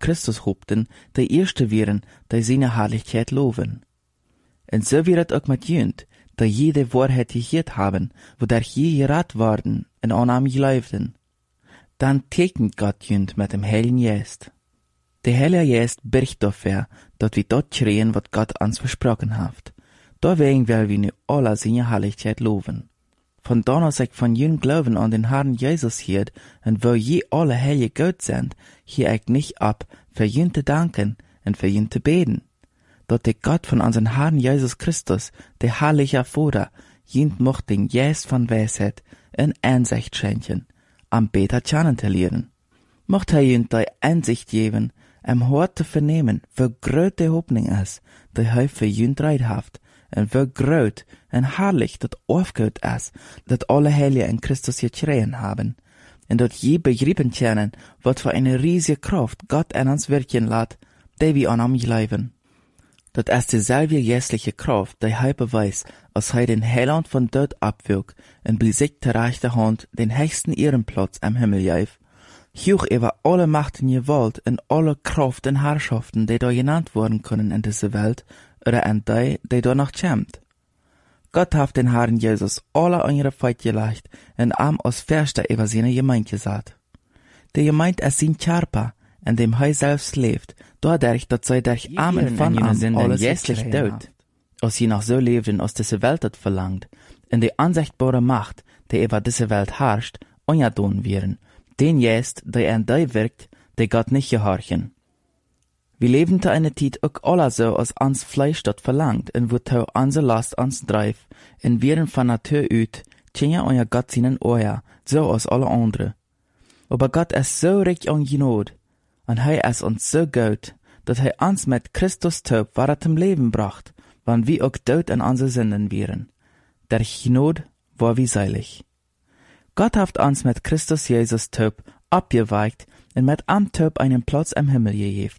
Christus hoopten, de eerste wieren, die seine Herrlichkeit loven. En so wird het ook met junt, die jede Wahrheit geheerd haben, wo der je gerat worden en aan hem geloofden. Dan tekent Gott junt met dem Heiligen Geist. Der Heilige Geist bericht dafür, dat wir dort schreien, wat Gott uns versprochen hat. Deswegen will wir nu alle seine Herrlichkeit loven. Von dann aus ich von jün Glauben an den Herrn Jesus hielt, und wo je alle Heilige Gott sind, hier ich nicht ab, für jün zu danken und für jün zu beten. Dort der Gott von unseren Herrn Jesus Christus, der herrliche Vater, jün mocht den Geist von Weisheit und Einsicht schenken, am beter kennen zu lernen. Mocht er jün die Einsicht geben, Hort zu vernehmen, wie groß die Hoffnung ist, die er für jün dreidhaft, und wie groß und herrlich das aufgehört ist, dat alle Heiligen in Christus geschreien haben, und dat je begriffen können, wat für eine riesige Kraft Gott an uns wirken lässt, die wir an ihm glauben. Dat ist dieselbe geistliche Kraft, die er beweist, als er den Heiland von dort abwog und besiegt der rechte Hand den höchsten Ehrenplatz am Himmel gab, hoch über alle Macht und Gewalt und alle Kraft und Herrschaften, die da genannt worden können in dieser Welt, oder an die da noch kommt. Gott hat den Herrn Jesus alle an ihre Feit gelegt und am als Verster über seine Gemeinde gesagt. Die Gemeinde ist sein Körper, in dem er selbst lebt, dadurch, dass sie durch Arm und von Arm alles jästlich tut. Als sie noch so lebten, als diese Welt das verlangt, in die unsichtbare Macht, die über diese Welt herrscht, ungedon werden, den jest, der an die wirkt, die Gott nicht gehorchen. Wir leben zu einer Zeit auch alle so, als uns Fleisch dort verlangt, und wo tau unsere Last uns dreif, und wir von Natur ut, tjenja euer Gott seinen Ohr, so als alle andere. Aber Gott ist so reich an Gnade, und er ist uns so gut, dass er uns mit Christus taub war zum Leben bracht, wann wir auch tot in unsere Sünden wären. Der Gnade war wie seilig. Gott hat uns mit Christus Jesus taub abgeweicht und mit am taub einen Platz im Himmel gegeben.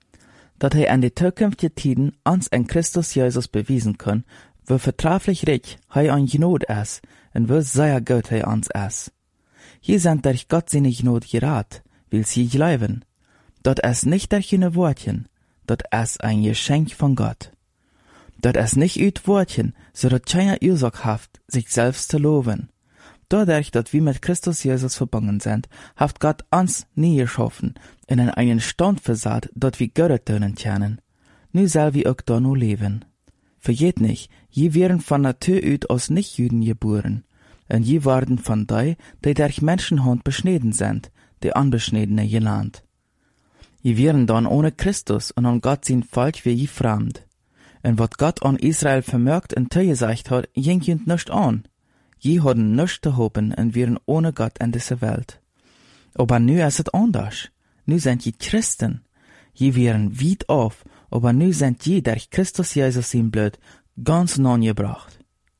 Dat er an die zukünftigen Tiden uns in Christus Jesus bewiesen kann, wie vertrefflich reich er an Gnade ist und wie sehr gut er uns ist. Hier sind durch Gott seine Gnade gerat, will sie glauben. Dat ist nicht durch eine Wortchen, dat ist ein Geschenk von Gott. Dat ist nicht üt Wortchen, so dat keiner Ursache haft, sich selbst zu loben. Dadurch, dass wir mit Christus Jesus verbunden sind, hat Gott uns nie geschaffen, in einen Stand versatt, dort wir Gott tönen können. Nu soll wir auch da nur leben. Vergeht nicht, je werden von Natur ut aus Nichtjuden geboren, und je werden von die durch Menschenhand beschnitten sind, die Unbeschnittene genannt. Je werden dann ohne Christus und an Gott sein Volk wie je fremd. Und wat Gott an Israel vermerkt und zugesagt hat, ging jünd nicht an. Je hadden nichts zu hoffen und wären ohne Gott in dieser Welt. Aber nu ist es anders. Nu sind je Christen. Je wären weit auf, aber nu sind je durch Christus Jesus sein Blut ganz nah gebracht.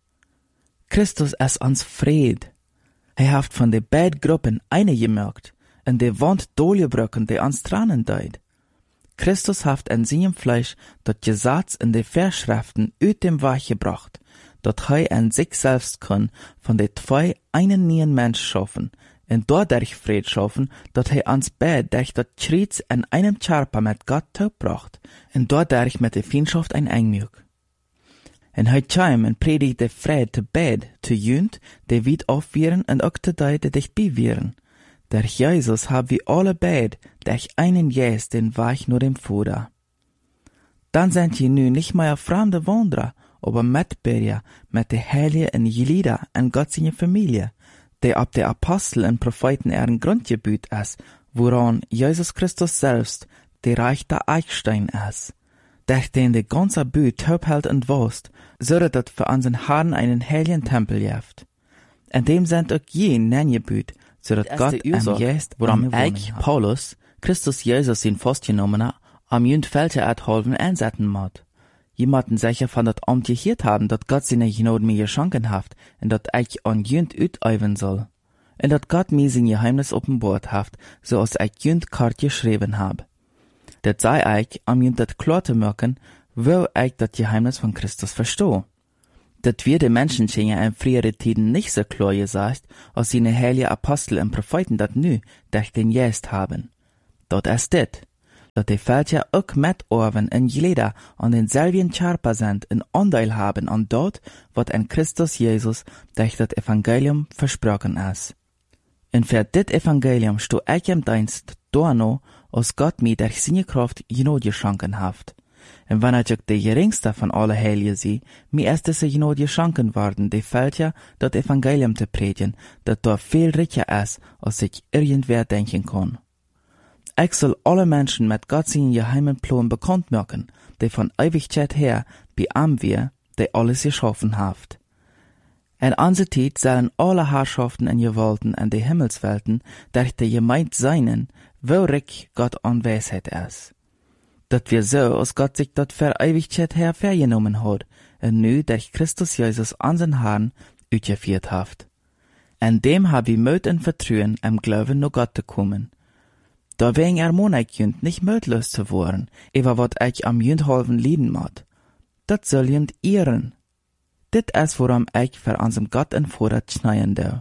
Christus ist uns Fried. Er hat von den beiden Gruppen eine gemerkt und die Wand durchgebrochen, die uns Tränen deut. Christus hat in seinem Fleisch das Gesetz in die Verschriften aus dem Weg gebracht, dat er an sich selbst kann von den zwei einen neuen Mensch schaffen und dadurch Fried schaffen, dat er uns beide durch das Kreuz in einem Körper mit Gott bracht und dadurch mit der Feindschaft ein Einmüg. Und er kam und predigte Fried zu beide, zu jünd, die weit aufwären und auch zu die dicht bei wären. Durch Jesus haben wir alle beide durch einen Geist den Weg nur dem Vater. Dann sind je nu nicht mehr fremde Wanderer, aber Mitbürger mit den Heiligen in Gelieder und Gott seine Familie, die ab der Apostel und Propheten ihren Grundgebiet ist, woran Jesus Christus selbst der rechte Eichstein ist, durch den die ganze Büt taub hält und wost, so dass für unseren Herrn einen heiligen Tempel gibt. In dem sind auch je Nengebüt, so dass Gott am Geist, woran ich, Paulus, Christus Jesus ihn festgenommen, am jünd Felder erhalten einsetzen muss. Jemanden sicher von dat Amt gehiert haben, dat Gott seine Gnade mir geschenken hat, und dat ich an jünd utüben soll. Und dat Gott mir sein Geheimnis offenbart hat, so als ich jünd Kart geschrieben hab. Dat sei ich, am jünd dat klar zu merken, wo ich dat Geheimnis von Christus verstehe. Dat wir den Menschen in früheren Tiden nicht so klar gesagt, als seine heiligen Apostel und Propheten dat nu durch den Geist haben. Dort ist dit. dat die Völker ook metorven en jeder an denselben Charpa sind en Anteil haben an dort, wat in Christus Jesus durch das Evangelium versprochen ist. En für dit Evangelium sto ich im Dienst doano, als Gott mir durch seine Kraft Genade geschenken haft. En wanneer ik de geringste van alle Heilige zie, mir ist diese Genade geschenken worden, die Völker das Evangelium zu predigen, dat dort viel reicher ist, als ich irgendwer denken kann. Ich soll alle Menschen mit Gott seinen geheimen Plan bekannt machen, die von Ewigkeit her bei ihm wir, die alles geschaffen haft. In unserer Zeit sollen alle Herrschaften und Gewalten in die Himmelswelten durch die Gemeinde seinen, wo reich Gott an Weisheit ist. Dat wir so, als Gott sich dat für Ewigkeit her vergenommen hat, und nu durch Christus Jesus unseren Herrn uitgeführt haft. In dem hab ich Mut und Vertrauen im Glauben nur Gott zu kommen. Da wegen ermahne ich jünd nicht mutlos zu werden, über wat ich am jünd halben lieben mod. Dat soll jünd ehren. Dit ist, worum ich für unserem Gott en Vater schneien do.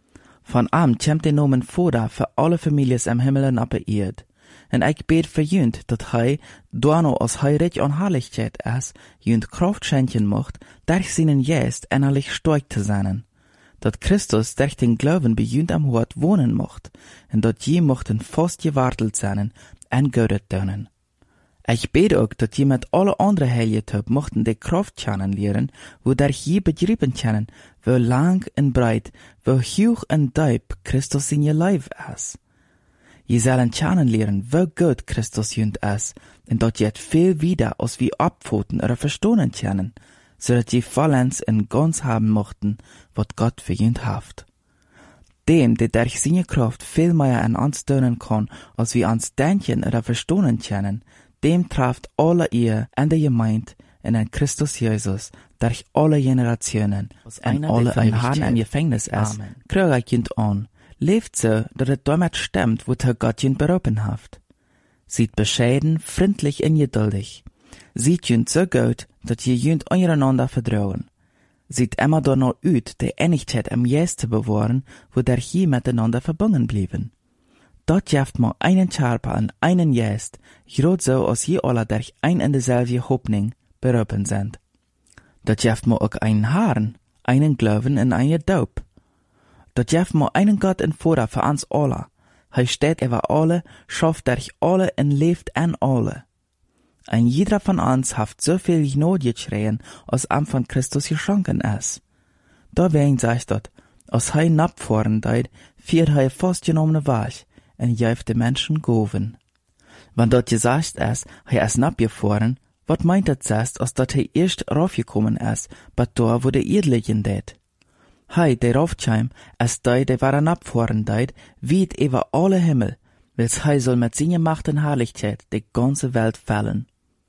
Von ihm kommt der Nomen Vater für alle Families im Himmel und auf der Erde. En ich bete für jünd, dat hij, doano als hij reich an Herrlichkeit ist, jünd Kraft schenken mocht, durch seinen Geist innerlich stark zu sein. Dat Christus durch den Glauben bei jünd am Hort wohnen mocht, en dat je mochten fast gewartelt sein, en Gott dienen. Ich bete auch, dat je mit alle andere Heiligkeit mochten die Kraft kennenlernen, wodurch je begriffen können, wo lang en breit, wo hoch en diep Christus in je Leib ist. Je sollen kennenlernen, wo gut Christus jünd ist, und dat je het viel wieder als wie abfoten oder verstohlen können, so dat je vollends in ganz haben mochten, wat Gott für jünd haft. Dem, der durch seine Kraft viel mehr an uns tun kann, als wir uns denken oder verstohlen können, dem trifft alle ihr in der Gemeinde und in Christus Jesus durch alle Generationen und alle ein Herrn im Gefängnis ist, kriege ich jünd an, lebt so, dass es damit stimmt, wo der Gott jünd berufen haft. Sieht bescheiden, freundlich und geduldig. Sieht jünd so gut, dass je jünd untereinander vertrauen. Sieht immer danach uit, die Einigkeit im Geist zu bewahren, wodurch je miteinander verbunden blieben. Dort jaft man einen Charpa und einen Geist, grad so, als je alle durch ein und dieselbe Hoffnung berufen sind. Dort jaft man auch einen Herrn, einen Glauben und einen Daub. Dort jaft man einen Gott und Vater für uns alle. Hij steht über alle, schafft durch alle und lebt an alle. Ein jeder von uns haft so viel Gnade geschrien, als am von Christus geschenken ist. Deswegen sagt dort, als hij napfahren deed, viert hij festgenommene Weg, und jäft de Menschen goven. Wenn dort gesagt ist, hij ist napgefahren, wat meint das erst, als dat hij erst raufgekommen ist, bat da, wo der Erdlichen det? Hij, der raufkam, ist der war napfahren deed, weit über alle Himmel, wils hij soll mit seiner Macht und Herrlichkeit die ganze Welt fällen.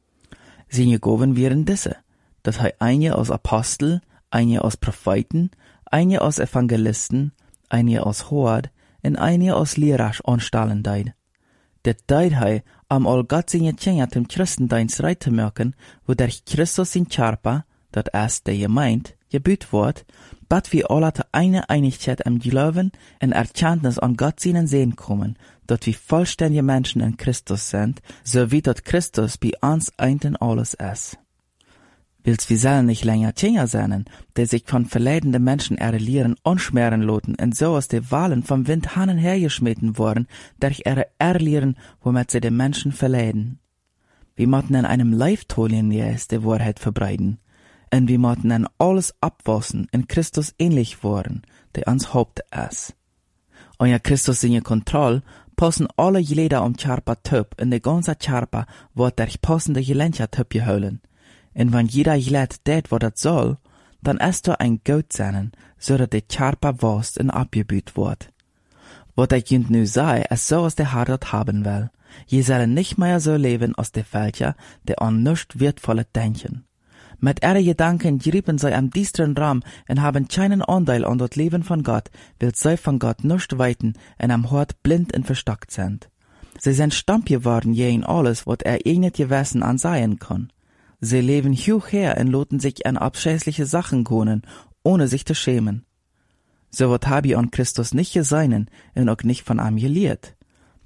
Seine Gaben wären diese, dass hij eine als Apostel, eine als Propheten, eine als Evangelisten, eine als Hort und eine als Lehrer anstellen deed. Dat deed hij, all Gott seine Kinder zum Christendienst reit zu machen, wodurch Christus in Charpa, dat ist der Gemeinde, gebüht wird, bat wir alle zu einer Einigkeit im Glauben und Erkenntnis an Gott seinen Sehen kommen, dat wir vollständige Menschen in Christus sind, so wie dat Christus bei uns ein und alles ist. Wils wir sollen nicht länger Kinder sein, die sich von verleidenden Menschen ihre Lehren anschmieren loten und so aus den Wahlen vom Wind hin und her geschmeten worden, durch ihre Erlehren, womit sie den Menschen verleiden. Wir mochten in einem Leiftolien die Wahrheit verbreiten, und wir mochten in alles abwaschen, in Christus ähnlich worden, der uns Haupt ist. Und ja Christus in ihr Kontrolle, passen alle Glieder Charpa Töp, und die ganze Charpa wird durch passende Gelenker Töp geholen. Und wenn jeder Glied tät, was das soll, dann ist da ein Gott sein, so dass die Charpa wast und abgebüht wird. Was ich jünd nu sei, ist so, als der Herr dort haben will. Je sollen nicht mehr so leben, als die Völker, die an nichts Wertvolles denken. Mit ihren Gedanken grieben sie am düsteren Raum und haben keinen Anteil an das Leben von Gott, weil sie von Gott nichts weiten und am Hort blind und verstockt sind. Sie sind stumm geworden je in alles, was nicht gewesen ansehen kann. Sie leben hoch her und loten sich an abscheuliche Sachen gönnen, ohne sich zu schämen. So wat hab ich an Christus nicht geseinen und auch nicht von ihm gelehrt.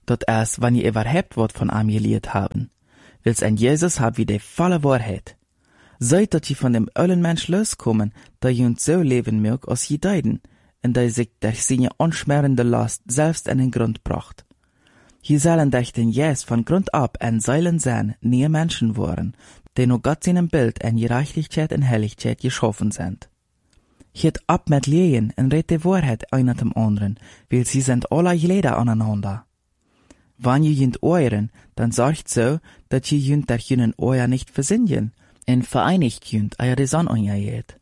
dat es, wann ihr überhaupt wat von ihm geleerd haben. Wils en Jesus hab wie die volle Wahrheit. Seid, dat je von dem öllen Mensch loskommen, da je uns so leben mögt, als je deiden, en da sich durch seine unschmerende Last selbst in den Grund bracht. Je sollen durch den Jesus von Grund ab en Seilen sein, nie Menschen waren, die nur Gott seinem Bild en Gerechtigkeit en Helligkeit geschaffen sind. Geht ab mit Lehen en red die Wahrheit einer dem anderen, weil sie sind alle Glieder aneinander. Wann je jünt euren, dann sorgt so, dat je jünt der jünen euer nicht versinnen, en vereinigt jünt eier die Sonne anjajet.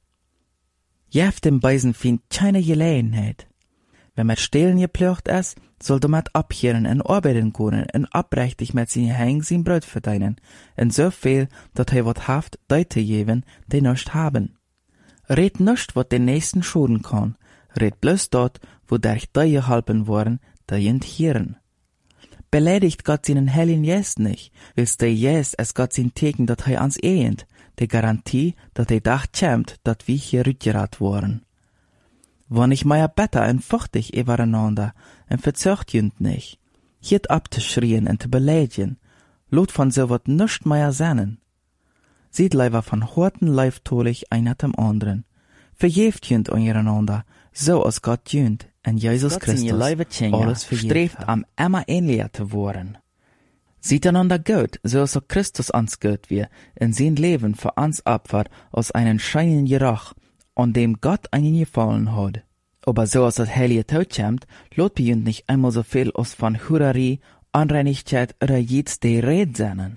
Jeft dem Beisen find keine Gelegenheit. Wenn mit Stehlen geplöcht ist, soll du mit abkehren en arbeiten können en abrechtig mit seine Hängen sein Brot verdienen, en so viel, dat he wat haft Leute geben, die nicht haben. Red nicht, wat den Nächsten schaden kann, red bloß dort, wo durch die geholfen worden, da jünt hieren. Beleidigt Gott seinen Heiligen Geist nicht, willst der Geist es Gott sein Teken, dat he ans ehend, die Garantie, dat he dach kämmt, dat wir hier rütgerat worden. Wann ich meier better en fuchtig übereinander, en verzöcht jünt nicht, hiert abzuschrien en zu beleidigen, lot von so wat nischt meier sennen. Sieht leider von horten leiftolig einer dem anderen, verjeft jünt untereinander, so als Gott jünt, en Jesus Christus alles streeft am immer ähnlicher zu worden. Sieht einander gut, so als auch Christus ans gut wir, in sein Leben für uns opfert, aus einem scheinen Gerach, an dem Gott einen gefallen hat. Aber so als das heilige Tod kommt, lot bei uns nicht einmal so viel aus von Hurerie, Unreinigkeit oder jetzt die Red sein.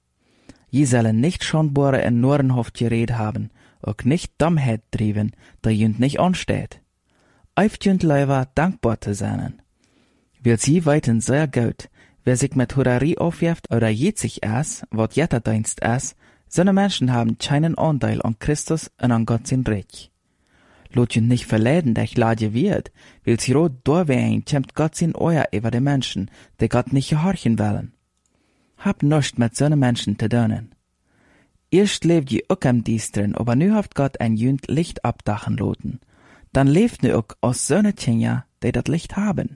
Je sollen nicht schonbare in Norrenhof gered haben, auch nicht Dummheit trieben, da jünt nicht ansteht. Eift jünt leider dankbar zu sein. Will sie weiten sehr gut, wer sich mit Hurerie aufwirft oder jet sich es, wat Jetterdienst es, seine Menschen haben keinen Anteil an Christus und an Gott sein Reich. Lot jünt nicht verleiden, der ich lade wird, will sie rot durchwehen, kämmt Gott sein Euer über die Menschen, die Gott nicht gehorchen wollen. Hab nichts mit so Menschen zu tun. Erst lebt je auch am Diestren, aber nu haft Gott ein jünt Licht abdachen loten. Dann lebt nu auch aus so ne Tjenja, die dat Licht haben.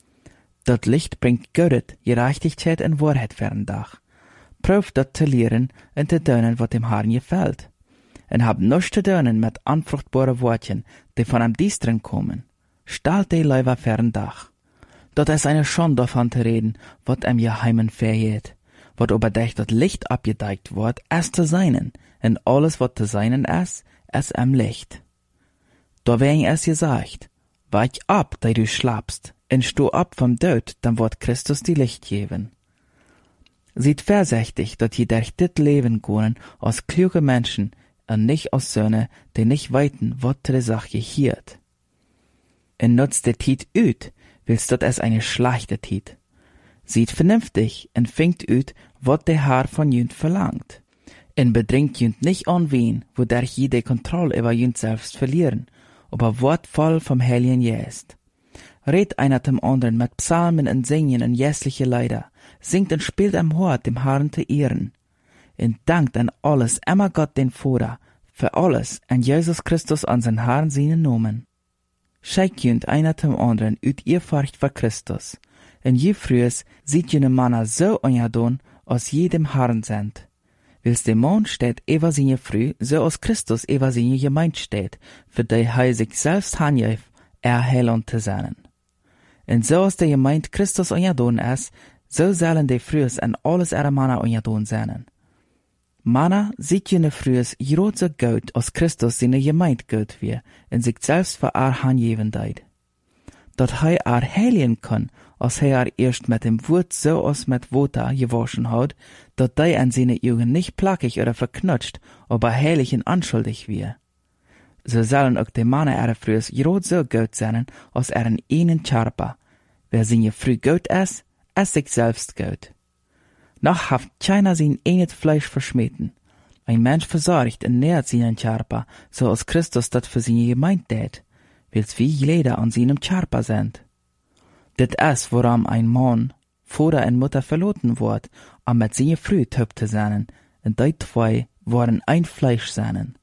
Dat Licht bringt Gödet, Gerechtigkeit und Wahrheit fern Dach. Prüft dat zu lehren und zu tun, wat dem Herrn gefällt. Und hab nichts zu tun mit anfruchtbaren Wortchen, die von am Diestren kommen. Stalt die Leiber fern Dach. Dat ist eine Schande davon zu reden, wat em geheimen vergeht. Wat aber durch das Licht abgedeckt wird, es zu seinen, und alles, was zu seinen ist, es am Licht. Da wegen es gesagt, weich ab, da du schlafst, und sto ab vom Tod, dann wird Christus die Licht geben. Seid vorsichtig, dass je durch dit Leben können, als kluge Menschen, und nicht als Söhne, die nicht weiten, wat die Sache hiert. Und nutzt die Tiet üt, willst dat es eine schlechte Tiet. Sieht vernünftig und fängt üt, wat der Herr von jünt verlangt. Und bedringt jünt nicht an wen, wodurch je die Kontrolle über jünt selbst verlieren, aber wort voll vom Heiligen Geist. Red einer dem anderen mit Psalmen und Singen und jässliche Lieder, singt und spielt am Hort dem Herrn zu ehren. Und dankt an alles immer Gott den Vater, für alles an Jesus Christus an sein Herrn seinen Namen. Scheikt jünt einer dem anderen üt ihr Furcht vor Christus. Und je frühes sieht jene Männer so anjadon, als jedem Herrn sind. Wils der Mann steht über seine Früh, so als Christus über seine Gemeinde steht, für die sich selbst handjef, erhellend zu sein. Und so als der Gemeinde Christus anjadon ist, so sollen die frühes an alles ihre Männer anjadon sein. Männer sieht jene frühes jrot so gut, als Christus seine Gemeinde gut wir, und sich selbst für handjevendeit. Dat hij heiligen kann, als hij erst mit dem Wort so als mit Water gewaschen hat, dat die an seine Augen nicht plackig oder verknutscht, aber heilig und anschuldig wir. So sollen auch die Männer ihre Frühs jrot so gut sein, als einen Charpa. Wer seine Früh gut ist sich selbst gut. Noch haft keiner sein eigenes Fleisch verschmähten. Ein Mensch versorgt und nährt seinen Charpa, so als Christus dat für seine Gemeinde tät. Wils wie jeder an seinem Charpa sind. Dit ist, woran ein Mann, Vater und Mutter verloten wird, am mit seiner Früh töp zu sein, und die zwei waren ein Fleisch sein.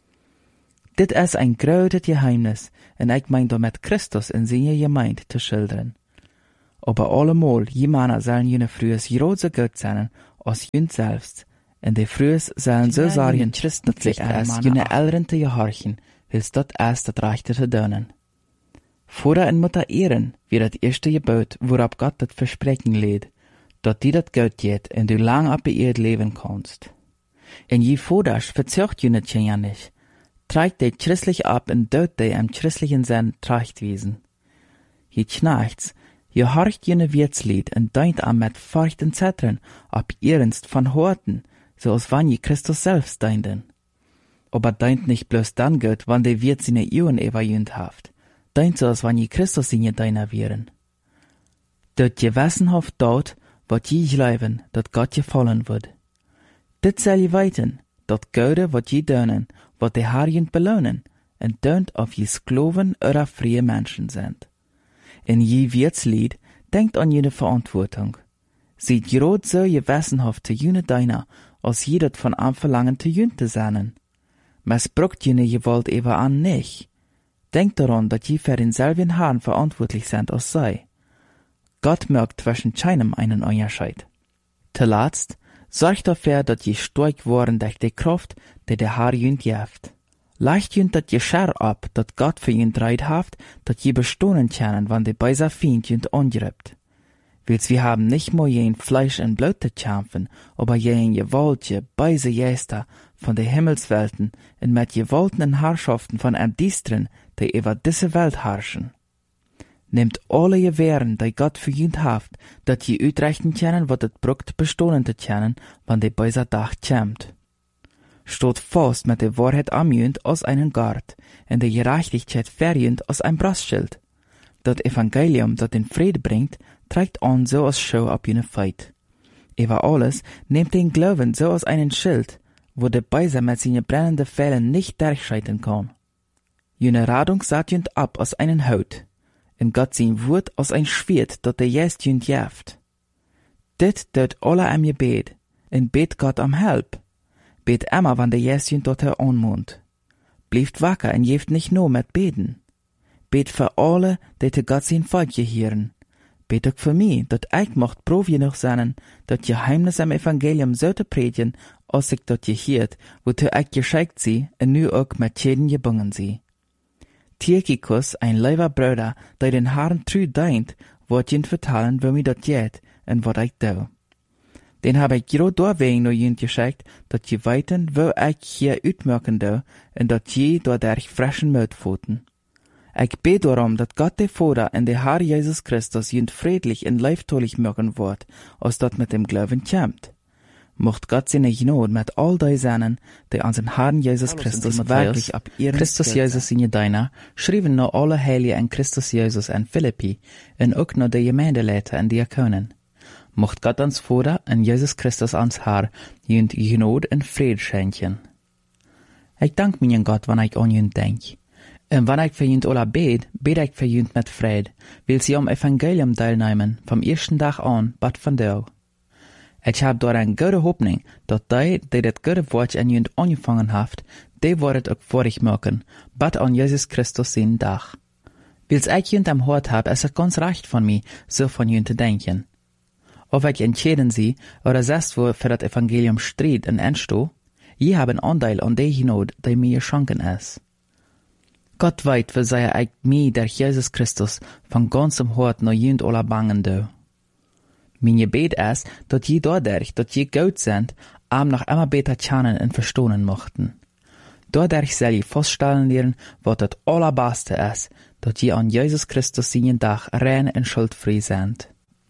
Dit ist ein großes Geheimnis, und ich mein damit Christus in seiner Gemeinde zu schildern. Aber allemal, jemana sollen jene frühes groot so gut sein, als jünd selbst. En de frühes sollen so sagen, dat sich es jene Eltern te gehorchen, wils dat erst dat Rechte te doen. Vader en Mutter ehren, wie dat erste Gebot, worauf Gott dat Versprechen lädt, dat die dat Geld geht en du lang op beeerd leven kannst. En je Vaders verzögt je net ja nicht, trägt de christlich ab en dood de am christlichen Sinn trachtwesen. Je knachts, je horcht jene Wirtslied en deint am met Furcht en Zettern, ab ernst von Horten, so als wann je Christus selbst deinden. Aber deint nicht bloß dann Gott, wann de Wirt seine Ehren überjünd haft, deint so als wann je Christus seine deiner wären. Dort je wissenhaft dort, wat je glauben, dat Gott je fallen wird. Dit zal je weten, dat Gode wat je deunen, wat de Herr jünd belohnen, en deunt of je skloven oder freie Menschen sind. In je Wirtslied denkt an jene Verantwortung. Sieht grad so je wissenhaft te jene deiner, als je dat von am verlangen te jünd te sein. Missbraucht jene Gewalt ever an nicht. Denkt daran, dat je für denselben Herrn verantwortlich sind als sei. Gott merkt zwischen keinem einen Unterschied. Zuletzt, sorgt dafür, dat je stark worden durch die Kraft, die der Herr jünd gibt. Leicht jünd dat je Scher ab, dat Gott für jünd reit haft, dat je bestohnen können, wann de beiser Feind jünd angreift. Wils wir haben nicht nur jen Fleisch und Blut zu kämpfen, aber jen gewaltige, beise Geister von de Himmelswelten und mit gewaltigen Herrschaften von am Distren, die über diese Welt herrschen. Nehmt alle Gewehren, die Gott für jünd haft, dat je uitrechten können, wat het brucht bestohlen zu können, wann de beiser Dach kämmt. Steht fast mit der Wahrheit am jünd aus einen Gard, und der Gerechtigkeit verjünd aus ein Brastschild. Dat Evangelium, dat den Friede bringt, trägt an so als Schau ab jene Feit. Über alles nehmt den Glauben so als einen Schild, wo der Beiser mit seinen brennenden Pfeilen nicht durchschreiten kann. Jene Radung saht jünd ab aus einen Haut, und Gott sein Wort aus ein Schwert, dat der jest jünd jaft. Dit tut alle am Gebet, und bet Gott am Help. Bet immer, wann der jest jünd dort anmond. Blieft wacker und jeft nicht nur mit beten. Bet für alle, die te Gott sein Volk gehören. Bet auch für mich, dat ich mocht prof genug sein, dat Geheimnis am Evangelium so te predigen, als ich dat gehört, wozu ich geschickt sie, und nu auch mit jeden gebungen sie. Tychicus, ein lieber Bruder, der den Herrn treu deint, wird jünd vertellen, wo mir dat geht, und wat ich do. Den hab ich grad doorwegen nur jünd geschickt, dat je weiten, wo ich hier uitmerken do, und dat je dadurch frischen Mut voten. Ich bete darum, dat Gott der Vater und der Herr Jesus Christus jünd friedlich und leiftolich mögen wird, als dat mit dem Glauben kämmt. Mocht Gott seine Gnade mit all die seinen, die an den Herrn Jesus Christus wirklich ab ihren Christus Jesus in deiner, schrieben noch alle Heilige in Christus Jesus in Philippi, und auch noch die Gemeindeleiter und Diakonen. Mocht Gott ans Vater und Jesus Christus ans Herr jünd Gnade und Friede schenken. Ich dank meinen Gott, wann ich an jünd denk. Und wenn ich für jünd alle bete ich für jünd mit Fried, will sie am Evangelium teilnehmen, vom ersten Tag an, bad von dir. Ich hab dort eine gute Hoffnung, dass die das gute Wort an jünd angefangen haft, die wird auch vorig machen, bad an Jesus Christus sein Dach. Wils ich jünd am Hort hab, ist es ganz recht von mir, so von jünd zu denken. Ob ich entschieden sie, oder selbst wo für das Evangelium stritt und entsto, je haben Anteil an der Gnade, die mir geschenken ist. Gott weit, wie sei ich mir durch Jesus Christus von ganzem Hort noch jünd alle bangen do. Mein Gebet ist, dass je dadurch, dass je gut sind, am noch immer besser kennen und verstehen mochten. Dadurch soll je feststellen lernen, was das Allerbeste ist, dass je an Jesus Christus seinen Dach rein und schuldfrei sind.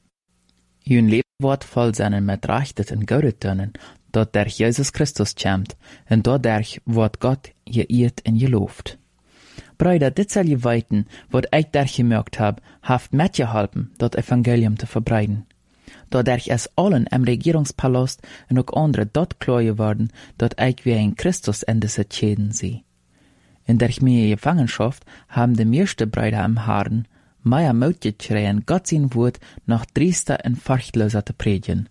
Jün Leben wird voll sein mit Rechtet und Gute tun, dass durch Jesus Christus kommt, und dadurch wird Gott geehrt und gelobt. Brüder, dit soll je weiten, wat ich dadurch gemerkt hab, haft mitgeholfen, das Evangelium zu verbreiten. Dadurch ist allen im Regierungspalast und auch andere dort klar geworden, dass ich wie ein Christus in diese Schäden sehe. In der meine Gefangenschaft haben die meisten Brüder im Herrn mehr Mut gekriegt, Gott sein Wort noch driester und furchtloser zu predigen.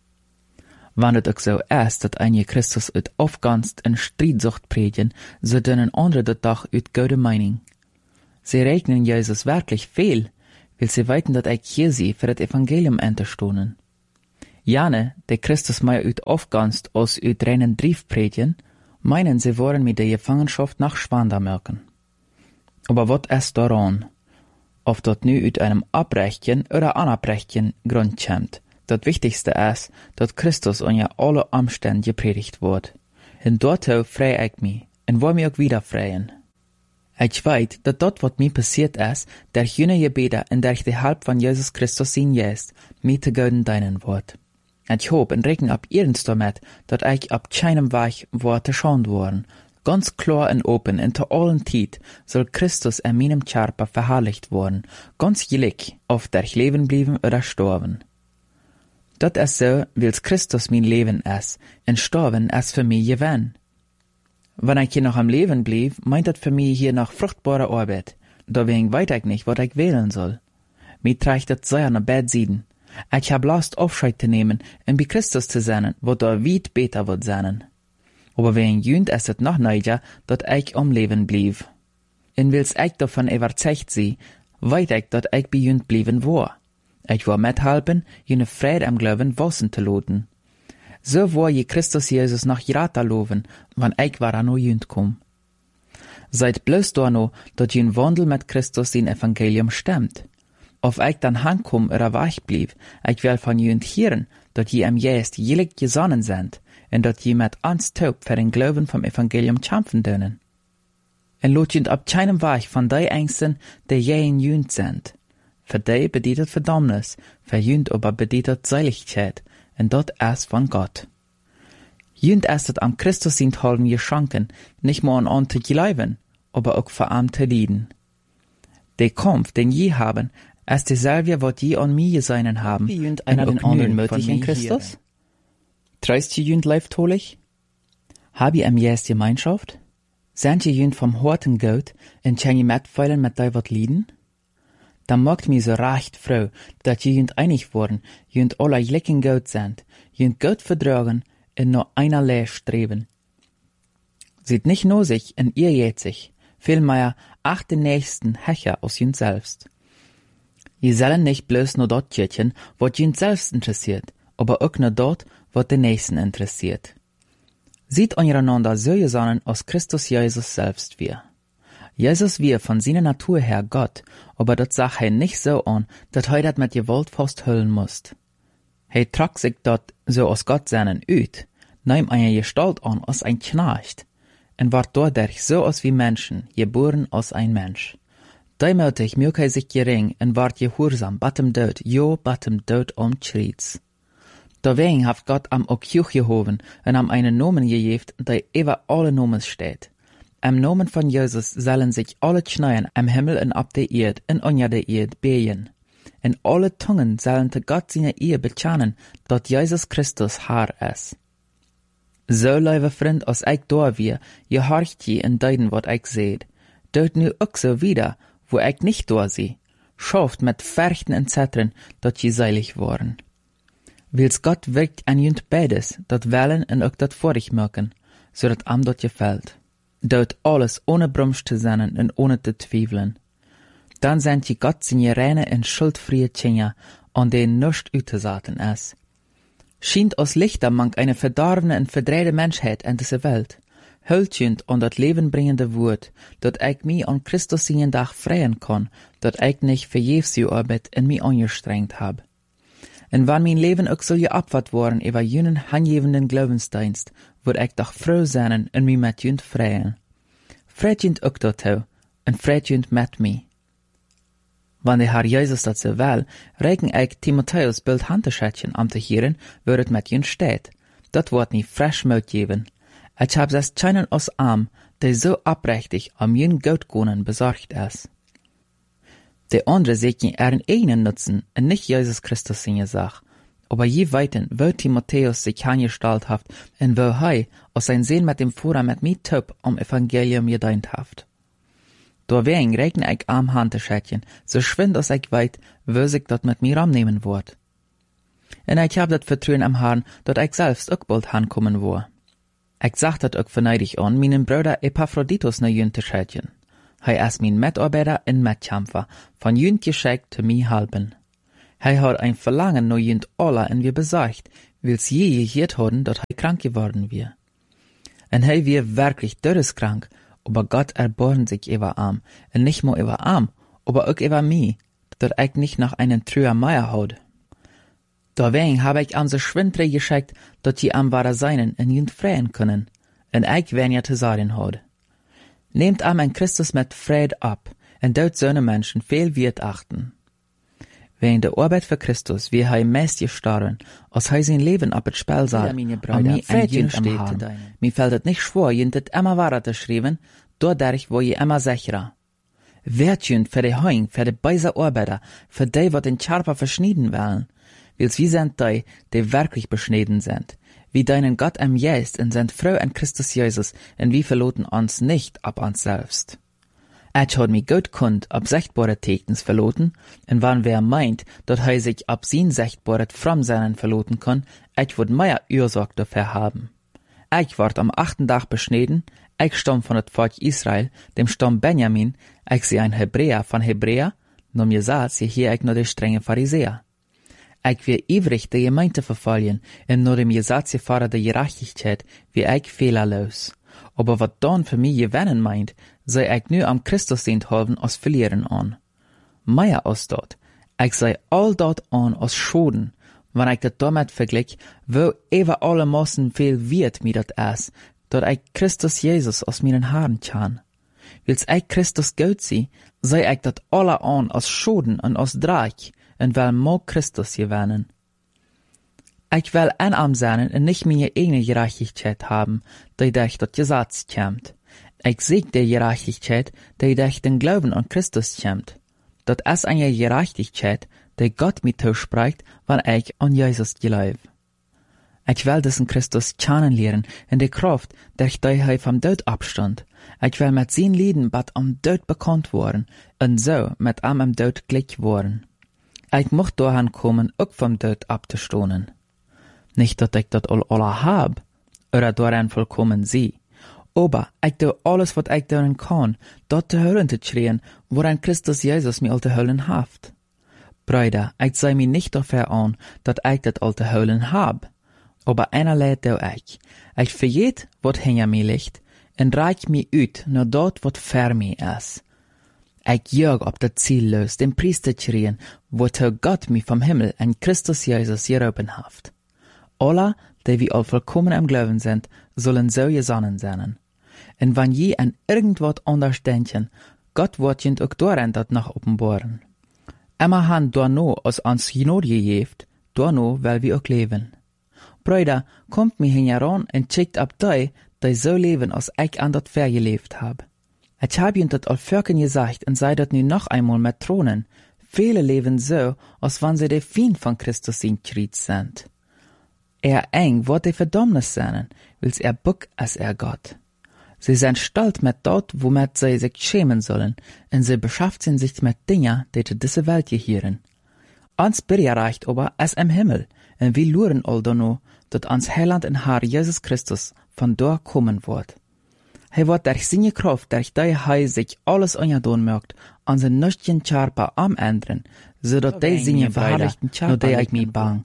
Wenn es auch so ist, dass einige Christus uit Aufganst und Streitsucht predigen, so dünnen andere das doch uit gute Meinung. Sie rechnen Jesus wirklich viel, will sie weten dat ik hier zie für het evangelium enterstonen. Jane, de Christus mij uit afganst aus uit reinen Brief predigen, meinen sie wollen mit der Gefangenschaft nach Schwandamerken. Aber wat ist daran? Of dat nu uit einem Abrechtchen oder Anabrechtchen Grund kommt, dat Wichtigste ist, dat Christus unter alle Umstände gepredigt wordt. En daartoe vrij ik mij, en wil mij ook wieder vrijen. Ik weet dat dat wat mij passiert is, der jene gebeden en der de Hulp van Jesus Christus zijn jest, mij te gouden dienen wordt. Ik hoop en reken op iedens damit, dat ik op keinem weg word te schand worden. Ganz klar en open en te allen tijd soll Christus in meinem Körper verherrlicht worden, ganz gleich, of der ich leben blieben oder sterben. Dat is so, wils Christus mein Leben is, en sterben is für mich gewinn. Wenn ich hier noch am Leben blieb, meint dat für mich hier noch fruchtbare Arbeit. Deswegen weet ich nicht, wat ich wählen soll. Mir trägt dat sehr nach Bett sieden. Ich hab Lust, Aufscheid zu nehmen und bei Christus zu sein, wo da weit besser wird sein. Aber wegen Jünd ist es noch neiger, dat ich am Leben blieb. Und wils ich davon überzeugt sie, weet ich, dat ich bei Jünd blieben war. Ich war mithelfen, jene Freude am Glauben wachsen zu lassen. So war je Christus Jesus noch Jrata loven, wann ich war an Jünd kom. Seid bloß da no, dat jün Wandel mit Christus in Evangelium stimmt. Of ich dann hankom oder wach blieb, ich will von jünd hören, dat je am Jest jelig gesonnen sind, en dat je mit ans taub für den Glauben vom Evangelium kämpfen dürfen. En lot jünd ab keinem Weg von die Ängsten, die je in jünd sind. Für die bedeutet Verdammnis, für jünd aber bedeutet Seiligkeit, en dat ist von Gott. Jünd ist es am Christus sind halben geschenken, nicht nur an zu glauben, aber auch für am zu lieben. Der Kampf, den je haben, ist derselbe, was je an mir geseinen haben. Wie jünd einer den anderen möglich in Christus? Treist je jünd leiftolich? Hab je am Jes Gemeinschaft? Sind je jünd vom Horten Gott, en kann je mitfeilen mit dei wat lieden? Dann macht mir so recht froh, dat je jünd einig worden, jünd alle gleichen Gott sind, jünd Gott vertragen, en nur einerlei streben. Sieht nicht nur sich en ihr jät sich, vielmehr ach den nächsten Hecher aus jünd selbst. Je sollen nicht bloß nur dort tjetchen, wat jünd selbst interessiert, aber auch nur dort, wat den nächsten interessiert. Sieht untereinander so gesonnen aus Christus Jesus selbst wir. Jesus wir von seiner Natur her Gott, aber dat sag he nicht so an, dat he dat mit Gewalt fast hüllen musst. He trag sich dat so aus Gott seinen üt, nahm eine Gestalt an als ein Knecht, en ward dadurch so aus wie Menschen, geboren als ein Mensch. Däimötig mög he sich gering en ward gehorsam, battem Död, jo battem Död schriets. Deswegen haft Gott am Okjuch gehoven en am einen Nomen gejeft, der über alle Nomen steht. Am Nomen von Jesus sollen sich alle Kneien am Himmel en ab der Erd en unter der Erd behen. En alle Zungen sollen te Gott seine Ehe bekennen, dat Jesus Christus Herr ist. So, liebe Freund, als ich da wir, gehorcht je in deiden, wat ich seht. Dort nu auch so wieder, wo ich nicht da sie. Schafft mit Färchten und Zettern, dat je seilig worden. Wils Gott wirkt an jünd beides, dat wellen en auch dat vorig merken, so dat am dat gefällt. Dort alles ohne Brumsch zu sein und ohne zu zweifeln. Dann sind je Gott seine reine und schuldfreie Kinder, an denen nichts uitgesaten ist. Schient aus Lichter mank eine verdorvene und verdrehte Menschheit in dieser Welt. Hüllt jünd an dat lebenbringende Wort, dat ich mich an Christus seinen Dach freien kann, dat ich nicht verjefs die Arbeit in mich angestrengt hab. Und wann mein Leben auch so geopfert worden über jenen hangebenden Glaubensdienst, würd ich doch froh sein und mich mit jünd freien. Freit jünd auch dazu, und freit jünd mit mir. Wann der Herr Jesus dat so will, regen ich Timotheus Bild Handtaschätchen am zu hören, würdet mit jünd steht. Dat wird nie frisch Mut geben. Ich hab es keinen aus Arm, der so abrechtig am jünd Gottgonen besorgt ist. Der andere seht ihn ihren eigenen Nutzen und nicht Jesus Christus seine Sache. Aber je weiten, wo Timotheus sich angestalt haft und wo hei aus sein Sehen mit dem Führer mit mir Töp am Evangelium gedient haft. Deswegen rechne ich am Handtaschätchen, so schwind als ich weit, wo sich dat mit mir annehmen wird. Und ich hab dat Vertrauen am Herrn, dat ich selbst auch bald hankommen war. Ich sag dat auch verneidig an, meinen Bruder Epaphroditus na jünd Taschätchen. Hij is mijn Mitarbeiter en Mitkämpfer, von jünd geschickt zu mir halben. Hij hat ein Verlangen nach jünd alle en wir besorgt, wils je gehört haben, dat hij krank geworden wir. En hij wir wirklich todeskrank, aber Gott erbarmt sich über ihm, en nicht nur über ihm, aber auch über mich, dat ich nicht nach einem trüher Meier haut. Deswegen habe ich ihm so Schwindre geschickt, dat die am wahre seinen en jünd freien können, en ich wen ja zu sagen hat. Nehmt am en Christus mit Fried ab, en dort seine Menschen viel Wert achten. Wegen der Arbeit für Christus, wie hij meist gestorben, als hij zijn Leben ab het Spiel sah, an mir Frieden steht. Mir fällt es nicht schwer, jünd het immer wahrer zu schreiben, dadurch wo je immer sicherer. Wert jünd für die Heung, für die beise Arbeiter, für die, wat den Scharper verschnieden wollen, wils wie sind die wirklich beschnitten sind, wie deinen Gott am Geist und sind froh an Christus Jesus, und wir verloten uns nicht ab uns selbst. Ich hat mich gut kund ab sichtbare Tekens verloten, und wann wer meint, dat hij sich ab sin sichtbare from seinen verloten kann, ich würd mehr Ursache dafür haben. Ich ward am 8. Tag beschnitten, ich stamm von het Volk Israel, dem Stamm Benjamin, ich sie ein Hebräer von Hebräer, nur mir sagt sie hier ich nur der strenge Pharisäer. Ich wir ivrig de Gemeinde verfolgen, und nur dem Gesetz fahre der Gerechtigkeit, wie ich fehlerlos. Aber wat dann für mich gewinnen meint, sei ich nur am Christus dient halben als verlieren an. Mehr als dort, ich sei all dort an als Schoden, wenn ich das damit vergleich, wo über alle Massen viel wird mir dat ist, dat ich Christus Jesus aus meinen Haaren kann. Wils ich Christus gut sie, sei ich dat alle an als Schoden und als Dreck, und will mo Christus gewinnen. Ich will einarm sein und nicht meine eigene Gerechtigkeit haben, die durch das Gesetz kommt. Ich sieg die Gerechtigkeit, die durch den Glauben an Christus kommt. Das ist eine Gerechtigkeit, die Gott mir zuspricht, wenn ich an Jesus glaube. Ich will diesen Christus kennenlernen in der Kraft, durch die er vom Tod abstand. Ich will mit seinen Lieden bald am Tod bekannt worden und so mit ihm am Tod gleich worden. Ich mocht dahin kommen, auch vom Tod abzustohnen. Nicht, dass ich das alle hab, oder daran vollkommen sie. Aber ich tu alles, was ich darin kann, dort zu hören zu schreien, woran Christus Jesus mir all zu hören haft. Brüder, ich sei mir nicht dafür an, dass ich das all zu hören hab. Aber einerlei tu ich. Ich vergeet, was hinter mir liegt, und reich mir ut nur dort, was für mir ist. Ich jag ob das Ziel los, den Priester schreien, wozu Gott mich vom Himmel an Christus Jesus gerufen haft. Alle, die wir all vollkommen am Glauben sind, sollen so gesonnen sein. Und wenn je an irgendwas anders denken, Gott wird jent auch darin dat noch offenbaren. Immer han no als uns Gnade gegeben, no weil wir auch leben. Brüder, kommt mir heran und checkt ab die so leben, als ich an dat Ver gelebt hab. Ich hab jent dat all Völkern gesagt und sei dat nu noch einmal mit Thronen. Viele leben so, als wenn sie der Feind von Christus in Krieg sind. Eng wird die Verdammnis sein, wils buck als Gott. Sie sind stolz mit dort, womit sie sich schämen sollen, und sie beschafft sich mit Dingen, die zu dieser Welt gehören. Uns bereicht aber es im Himmel, und wir luren all danno, dat uns Heiland und Herr Jesus Christus von dort kommen wird. Hij wird durch seine Kraft, durch die hij sich alles ungedaan mögt, an zijn nüchtern Charpa am ändern, zodat die seine verherrlichten Charpa nur ich mich bang,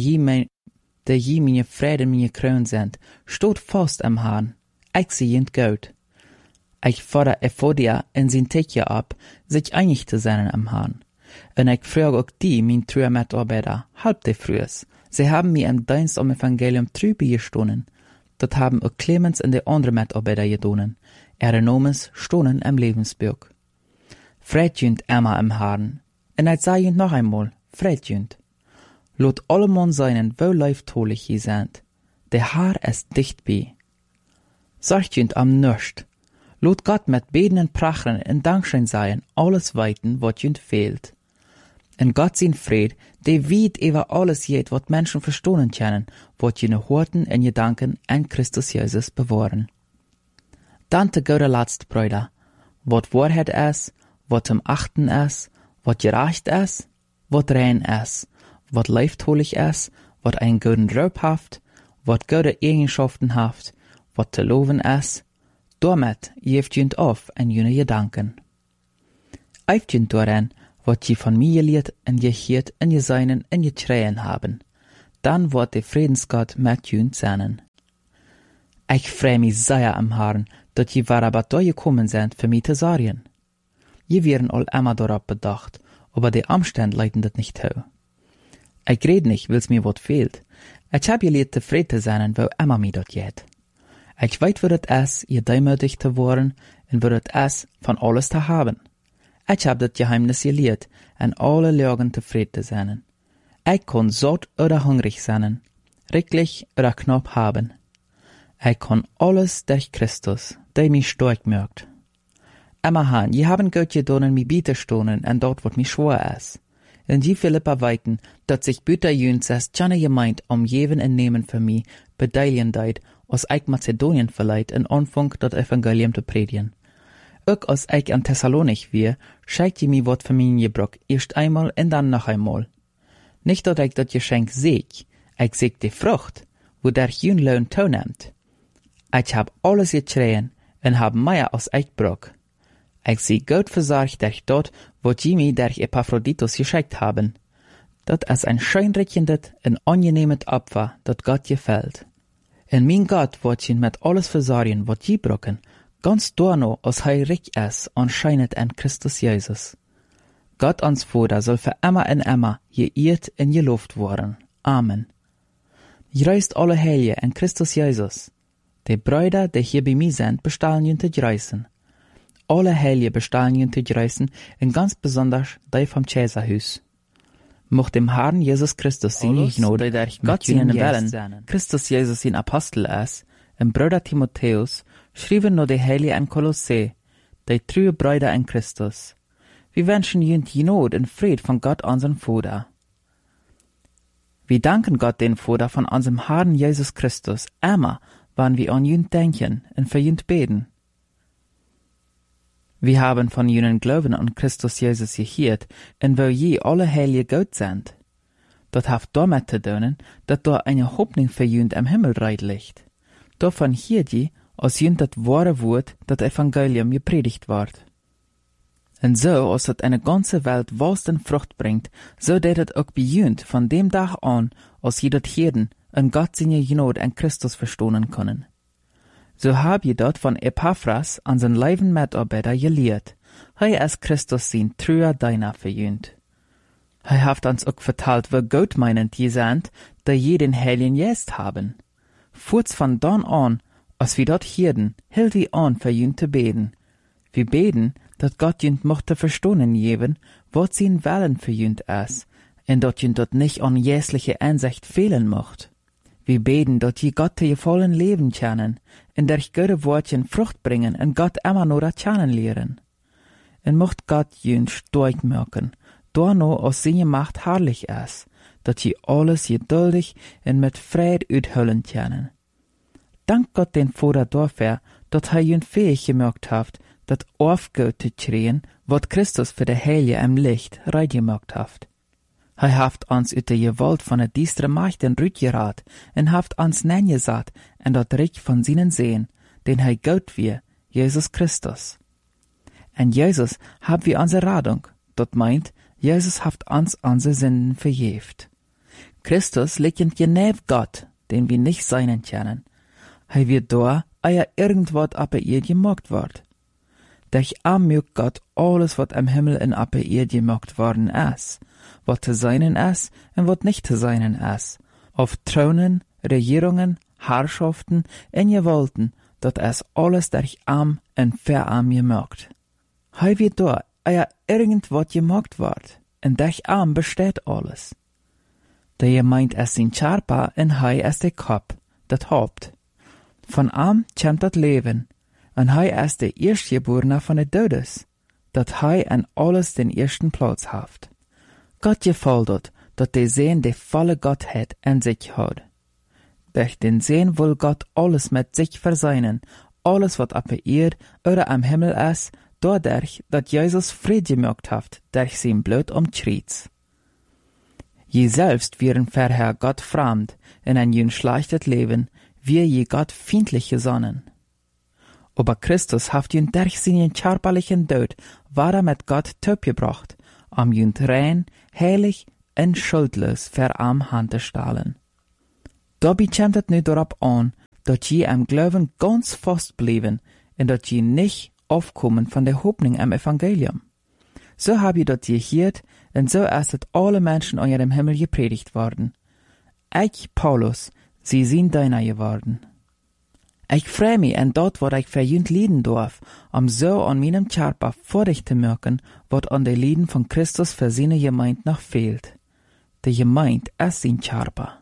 die je meine Friede meine Kroon sind, steht fast am Herrn. Ich sehe ihn gut. Ich fordere Ephodia in sein Tekje ab, sich einig zu sein am Herrn. Und ich frage auch die, mein treue Mitarbeiter, halb die frühes. Sie haben mir im Dienst am Evangelium trübe gestohlen. Das haben auch Clemens und die anderen Mitarbeiter getan. Ihre Namens stohlen im Lebensbuch. Freut immer im Herrn. Und ich sage noch einmal, freut Lot alle Mann seinen, wo leiftolig je sind. Der Herr ist dicht bei. Sorgt am Nöst. Lot Gott mit Beten Prachen und Dankschein seien, alles weiten, wat jünd fehlt. Und Gott sein Fried, der weit über alles jet, wat Menschen verstohlen können, wat jene Horten in Gedanken an Christus Jesus bewahren. Dann der gute Letzt, Brüder. Wat Wahrheit ist, wat zum Achten ist, wat gerecht ist, wat rein ist, wat leiftolig ist, wat einen guten Ruf haft, wat gute Eigenschaften haft, wat zu loben ist, Damit geeft jünt auf en jene Gedanken. Eift jünt daran, wat je von mir geleerd en geheerd en geseinen en geschreien haben. Dann wird der Friedensgott mit jünt sein. Ich freu mich sehr am Herrn, dat je warabat da gekommen sind für mich zu sagen. Je wären all immer darauf bedacht, aber die Umstände leiten das nicht zu. Ich red nicht, weil's mir wat fehlt. Ich hab geleerd tevreden zu sein, wo immer mir dat geht. Ich weet wat het is, je deimütig zu worden, en wat het is, von alles zu haben. Ich hab das Geheimnis geleerd, en alle Lagen tevreden zu sein. Ich kann satt oder hungrig sein, riklich oder knapp haben. Ich kann alles durch Christus, der mich stark macht. Immerhin, je haben Gott gedonen mich bieterstonen en dort wat mich schwer is. En die Philippa weiten, dat sich büter jüns es tjane gemeint jeven en nemen für mich bedeilien deit, als ich Mazedonien verleiht en Anfang dat Evangelium te predigen. Ook als ich an Thessalonich wir, scheikt je mi wat für mich gebrock, erst einmal en dann noch einmal. Nicht dat ich dat Geschenk seeg, ich seeg die Frucht, wo der jün Lohn toeneemt. Ich hab alles geschreien en hab mehr als ich brock. Ich sehe Gott versagt durch dort, wo die mir durch Epaphroditus geschickt haben. Dat ist ein scheinrichendes en angenehmes Opfer, dat Gott gefällt. En mein Gott wird ihn mit alles versorgen, wat je brocken, ganz dorno, als reich ist, anscheinend in Christus Jesus. Gott ans Vater soll für immer en immer geehrt en gelobt worden. Amen. Reist alle Heilige in Christus Jesus. Die Brüder, die hier bei mir sind, bestellen ihn zu reisen. Alle Heilige bestellen ihn zu reisen, und ganz besonders die vom Cäsarhus. Mocht dem Herrn Jesus Christus seine Gnade, Gott seinen Willen, Christus Jesus sein Apostel ist, und Bruder Timotheus, schrieben nur die Heilige in Kolosse, die treue Brüder in Christus. Wir wünschen ihnen die Gnade und Fried von Gott, unserem Vater. Wir danken Gott, den Vater von unserem Herrn Jesus Christus, immer, wann wir an ihn denken und für ihn beten. Wir haben von ihnen Glauben an Christus Jesus gehört, und wo je alle Heilige Gott sind. Das hat damit zu tun, dass da eine Hoffnung für jünd am Himmelreich liegt. Davon hier die, als jünd das wahre Wort, das Evangelium gepredigt wird. Und so, als das eine ganze Welt wohlsten Frucht bringt, so det es auch bei jünd von dem Tag an, als je das Hirden und Gott seine Gnade an Christus verstohlen können. So hab je dort von Epaphras an sein leiben Mitarbeiter gelehrt. Hei ist Christus sein treuer Diener verjünt. Hei haft uns auch vertalt, wo Gott meinend je sind, da je den Heiligen Geist haben. Furz von dann an, als wir dort hirden, hielt wir an verjünt zu beten. Wir beten, dat Gott jünt mochte verstohnen geben, wat sein Willen verjünt ist, und dat jünt dort nicht an jäsliche Einsicht fehlen mocht. Wir beten, dat je Gott te vollen Leben kennen, und durch gute Wortchen Frucht bringen und Gott immer nur das kennen lehren. Und mocht Gott jünt stark machen, da no aus seine Macht herrlich ist, dat je alles geduldig und mit Fried uithüllen können. Dank Gott den Vater dafür, dat jünt fähig gemacht hat, dat aufgehört zu kriegen, wat Christus für der Heilige im Licht reit gemacht hat. Haft uns ut der Gewalt von der diestre Macht in Rückgerat, und haft uns nengesat, en dat Reich von seinen Sehen, den Gott wir, Jesus Christus. En Jesus hab wir unsere Radung, dat meint, Jesus haft uns unsere Sünden verjeft. Christus liegt genäf Gott, den wir nicht seinen kennen. Wird da, irgendwat appe ihr gemacht wird. Durch mögt Gott alles, wat am Himmel in appe ihr gemacht worden ist, wat zu seinen ist und wat nicht zu seinen ist, auf Thronen, Regierungen, Herrschaften und Gewalten, dat es alles durch und verarm gemacht. Wird da, irgendwat gemacht wird, und durch besteht alles. Der meint es sin Charpa und ist der Kopf, dat Haupt. Von kommt das Leben, und ist der Erstgeborene von der Todes, dat an alles den ersten Platz haft. Gott gefällt dort, dat der Sehen die volle Gottheit in sich hat. Durch den Sehen will Gott alles mit sich verseinen, alles wat auf der Erde oder am Himmel ist, dadurch, dat Jesus Fried gemacht hat, durch sein Blut Schrieds. Je selbst wären vorher Gott fremd, in ein schlechtes Leben, wir je Gott feindlich gesonnen. Aber Christus haft jünt durch seinen körperlichen Tod war mit Gott töpgebracht, jünt rein, heilig en schuldlos für Hand te stellen. Dabei kommt het nu darauf an, dat je am Glauben ganz fast blieben und dat je nicht aufkommen von der Hoffnung am Evangelium. So hab je dat je gehört und so ist het alle Menschen an ihrem Himmel gepredigt worden. Ich, Paulus, sie sind deiner geworden. Ich freu mich en dat wat ich für jünt lieden darf, so an meinem Körper vorrecht zu merken, wat an de Lieden von Christus für seine Gemeinde noch fehlt. De Gemeinde ist sein Körper.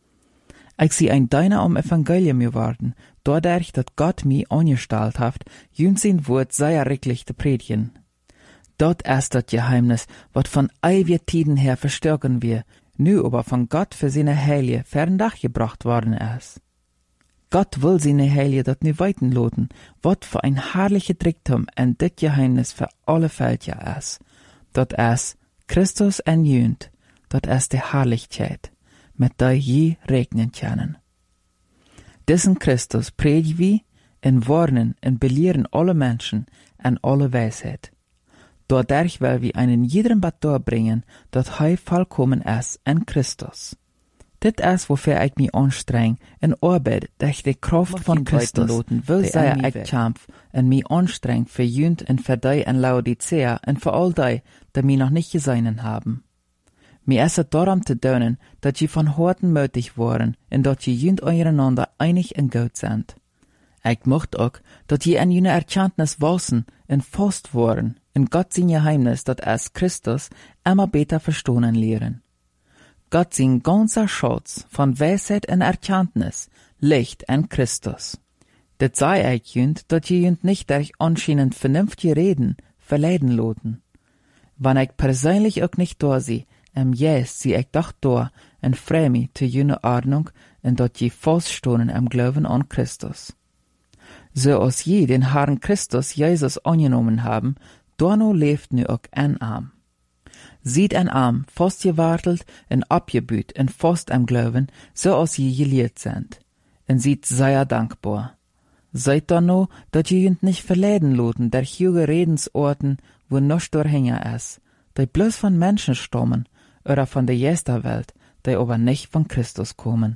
Ich sie ein Deiner am Evangelium geworden, dadurch, dat Gott mich angestellt hat, jünt sein Wort sehr richtig zu predigen. Dort ist das Geheimnis, wat von ewige Tiden her verstärken wir, nu aber von Gott für seine Heilige ferndach gebracht worden ist. Gott will seine Heilige dat nu weiten loten, wat für ein herrliche Tricktum en dit Geheimnis für alle Völker ist. Dat ist Christus en jünt, dat ist die Herrlichkeit, mit der je regnen können. Diesen Christus predigen wir und warnen und belehren alle Menschen en alle Weisheit. Dadurch will wir einen jedem Bad bringen, dat hij vollkommen ist in Christus. Dit ist, wofür ich mich anstreng und arbeite, durch die Kraft von Christus loten will sei ich kämpf und mich anstreng für jünt und für die in Laodicea und für all die, die mich noch nicht gesehen haben. Mir ist es darum zu tun, dass sie von Horten mötig waren und dass sie jünt untereinander einig und gut sind. Ich möchte auch, dass sie in jene Erkenntnis wachsen und fast waren und Gott sein Geheimnis, dat es Christus immer besser verstehen lehren. Gott sein ganzer Schatz von Weisheit und Erkenntnis liegt in Christus. Das sei ich jünt, dass sie jünt nicht durch anscheinend vernünftige Reden verleiden loten. Wenn ich persönlich auch nicht da sie, sie ich doch da und freu mich zu jene Ordnung und dass sie feststehen im Glauben an Christus. So als je den Herrn Christus Jesus angenommen haben, Dorno lebt nu auch ein Arm. Sieht ein Arm fast gewartelt und abgebüht und fast am Glauben, so als je gelehrt sind. Und sieht sehr dankbar. Seid dann no, dat je jünt nicht verleiden loten der huge Redensorten, wo noch durchhänger ist, die bloß von Menschen stammen, oder von der Jesterwelt, die aber nicht von Christus kommen.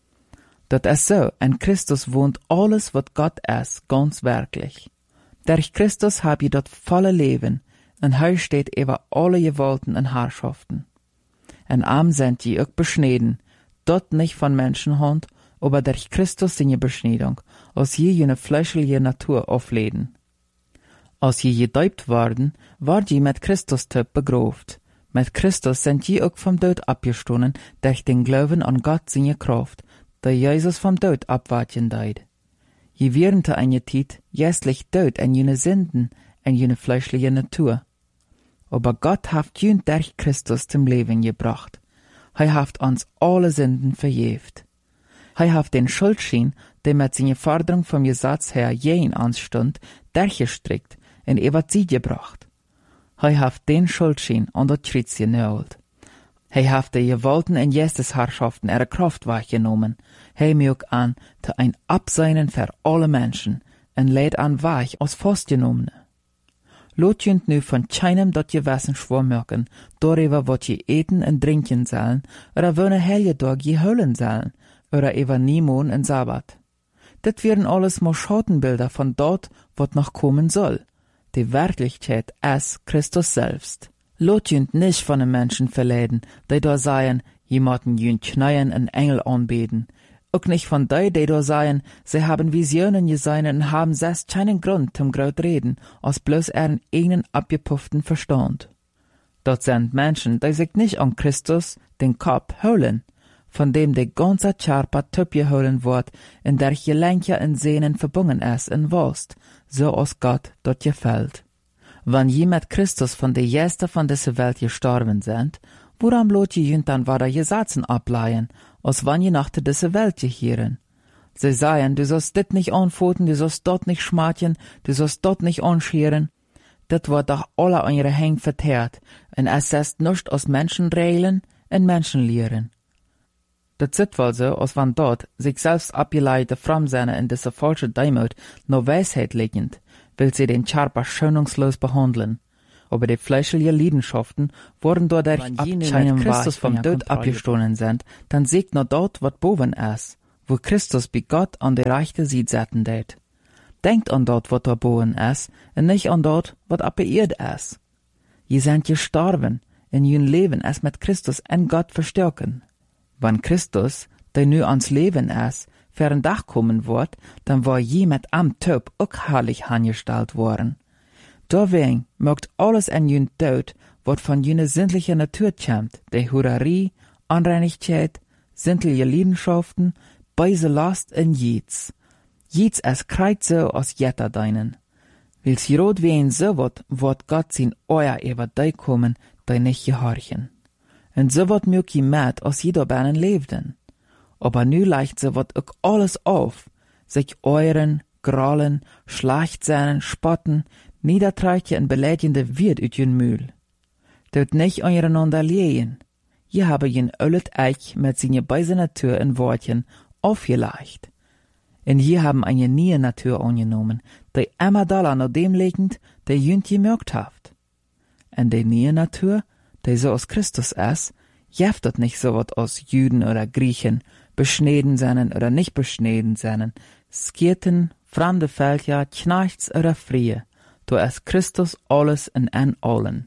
Dat ist so, in Christus wohnt alles, was Gott ist, ganz wirklich. Durch Christus hab je dat volle Leben, und heu steht über alle Gewalten und Herrschaften. En arm sind je auch beschneden, dort nicht von Menschenhand, aber durch Christus seine Beschneidung, als je jene fleischliche Natur aufleden. Als je gedäupt worden, ward je mit Christus töp begroft. Mit Christus sind je auch vom Tod abgestoßen, durch den Glauben an Gott seine Kraft, der Jesus vom Tod abwarten deid. Je während eine Zeit jästlich Tod an jene Sünden, an jene fleischliche Natur. Aber Gott haft jünt durch Christus zum Leben gebracht. Hij haft uns alle Sünden verjeft. Hij haft den Schuldschein, der mit seiner Forderung vom Gesetz her jeden anstund, durchgestrickt und über sie gebracht. Hij haft den Schuldschein an der Kreuz genagelt. Hij haft die Gewalten und Geistesherrschaften ihre Kraft weggenommen. Hij mög an, te ein Abseinen für alle Menschen, und lädt an weich als festgenommene. Lot jünt nu von keinem dat Gewissen schwörmerken, darüber wat je eten und trinken sollen, oder wöne Helgetag je hüllen sollen, oder über Nimon und Sabbat. Das wären alles mal Schattenbilder von dort, wat noch kommen soll. Die Wirklichkeit ist Christus selbst. Lot jünt nicht von den Menschen verleiden, die da seien, jemanden jünt knäien und Engel anbeten. Auch nicht von die da seien, sie haben Visionen gesehen und haben selbst keinen Grund zum Graut reden, als bloß ihren eigenen abgepufften Verstand. Dort sind Menschen, die sich nicht an Christus, den Kopf, holen, von dem der ganze Körper töpgeholen wird, in der Gelenke und Sehnen verbunden ist in Wurst, so als Gott dort gefällt. Wenn je mit Christus von der Jester von dieser Welt gestorben sind, woran lot je jünt dann wieder Gesetzen ableihen, als wann je nach dieser Welt gehieren. Sie sagen, du sollst dit nicht anfoten, du sollst dort nicht schmatjen, du sollst dort nicht anscheren. Dat wird doch alle an ihre Hänge verteert, und es ist nicht aus Menschenregeln und Menschenlehren. Dat zit wel so, als wann dort sich selbst abgeleite Framsehne in diese falsche Deimut nur Weisheit liegend, will sie den Charper schonungslos behandeln. Aber die fleischliche Leidenschaften wurden dadurch abscheinen Christus vom Tod abgestohlen sind, dann siegt nur dort, wat boven ist, wo Christus bei Gott an der rechte Seite setzen det. Denkt an dort, wat da boven ist, und nicht an dort, wat ab beirrt ist. Je sind gestorben, in jün Leben es mit Christus en Gott verstärken. Wann Christus, der nu ans Leben ist, für ein Dach kommen wird, dann war je mit am Töp auch herrlich angestellt worden. Deswegen mögt alles en jün Tod, wat von jüne sinnliche Natur kommt, die Hurerie, Anreinigkeit, sinnliche Leidenschaften, beise Last in Jieds. Jieds es kreit so aus jetter deinen. Wils rot wehen so wird Gott sin euer über dei kommen, dei nicht gehorchen. Und so wird mögi met aus jeder Bernen lebten. Aber nu leicht so wird auch alles auf, sich euren, grollen, Schlachtsehnen, spotten, niedertreiche und beleidigende wird ut jün Mühl. Dort nicht eureinander lehen. Je habe jen öllet Eich mit seine beise Natur in Wortchen aufgeleicht. Und je haben eine neue Natur angenommen, die immer daller nach dem liegend, der jünt gemerkt haft. Und die neue Natur, die so aus Christus ist, jeftet nicht so wat aus Jüden oder Griechen, beschneden seinen oder nicht beschneden seinen, Skirten, fremde Völker, Knechts oder Frie, du ist Christus alles in allen.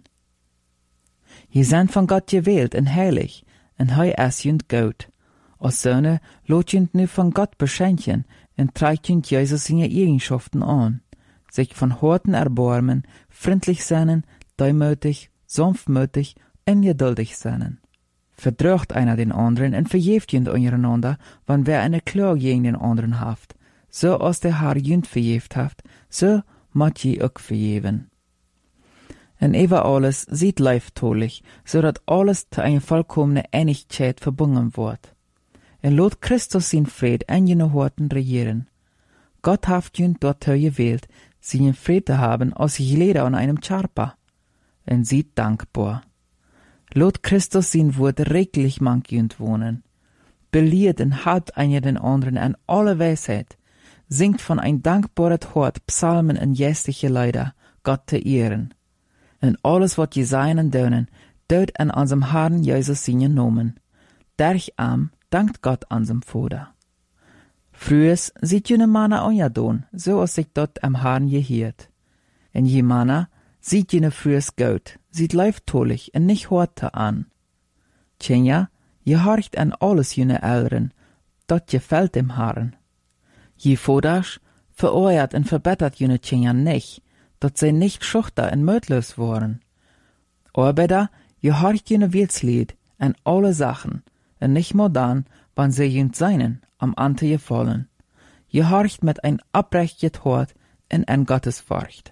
Je sind von Gott gewählt und heilig, und hei ist jünd gut. Als Söhne lot jünd nu von Gott beschenken, und trägt jünd Jesus seine Eigenschaften an, sich von Horten erbarmen, freundlich sein, deumütig, sanftmütig und geduldig sein. Verdrückt einer den anderen und verjeft jünd untereinander, wann wer eine Klage gegen den anderen haft. So als der Herr jünd verjeft haft, so mat je auch verjeven. Und über alles sieht leiftolich, so dat alles zu einer vollkommene Einigkeit verbunden wird. Und lot Christus sin Fried en jene Horten regieren. Gott haft jünd dort gewählt, seinen Fried zu haben, als jeder an einem Charpa. Und sieht dankbar. Lot Christus sin Wort reglich mank jünd wohnen. Beliert und habt einer den anderen an alle Weisheit. Singt von ein dankbaret Hort Psalmen und jästliche Lieder, Gott zu ehren. Und alles wat je seinen dönen, död an unserem Herrn Jesus seinen Nomen. Derch am dankt Gott unserem Vater. Frühes sieht jene Mana onjadon, so als sich dort am Herrn gehiert. En je Mana sieht jene frühes gut, sieht leiftolich und nicht horte an. Tjenja, je horcht an alles jene Älteren, dort gefällt dem Herrn. Je Voders vereuert und verbessert jene Tjenja nicht, dort sie nicht schuchter und mödlos waren. Arbeiter, je horcht jene Wilslied an alle Sachen, und nicht modern, wann sie jünd seinen, am Ante gefallen. Je horcht mit ein abrechtet Hort in ein Gottesfurcht.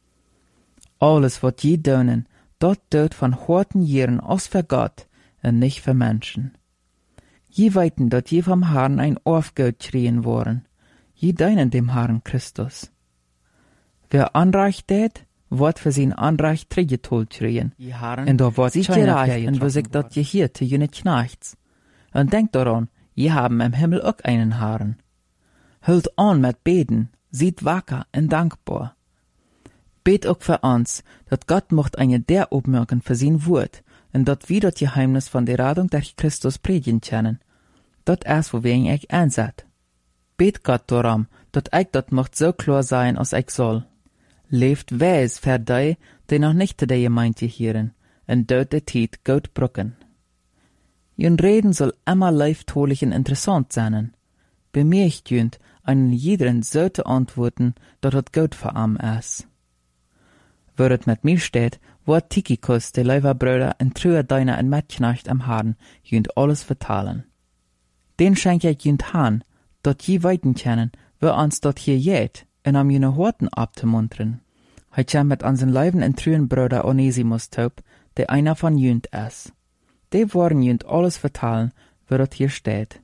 Alles, wat je dönen, dort död von Horten Jahren aus für Gott und nicht für Menschen. Je weiten dort je vom Herrn ein Aufgeld schrien worden, je deinen dem Herrn Christus. Wer Anreich tät, wird für sein Anreich trigetult schrien, und da wird sich gereicht, und wo sich dort gehiert zu jene Knechts. Und denkt daran, je haben im Himmel auch einen Herrn. Hüllt an mit Beten, sieht wacker und dankbar. Bet auch für uns, dat Gott mocht eine der obmerken für sein Wort, und dat wir das Geheimnis von der Radung durch Christus predigen können. Dat erst, wo wir ihn euch einset. Bet Gott darum, dat ich dat mocht so klar sein, als ich soll. Leeft weis für die, die noch nicht zu der Gemeinde gehören, und dort der Tiet gut brücken. Jün Reden soll immer leiftolich und interessant sein. Bemerkt jünd, einen jeden so zu antworten, dat het gut für am ist. Wo het mit mir steht, wird Tychicus, der Leiberbrüder, und Trühe deiner und Mitknecht am Herrn, jünd alles vertalen. Den schenk ich jünd han, dat je weiten können, wo uns dort hier jet, und am jene Horten abzumuntern. Heut ja mit unseren Leiben und Trühen Brüder Onesimus taub, der einer von jünd ist. Die wollen jünd alles vertalen, wo dort hier steht.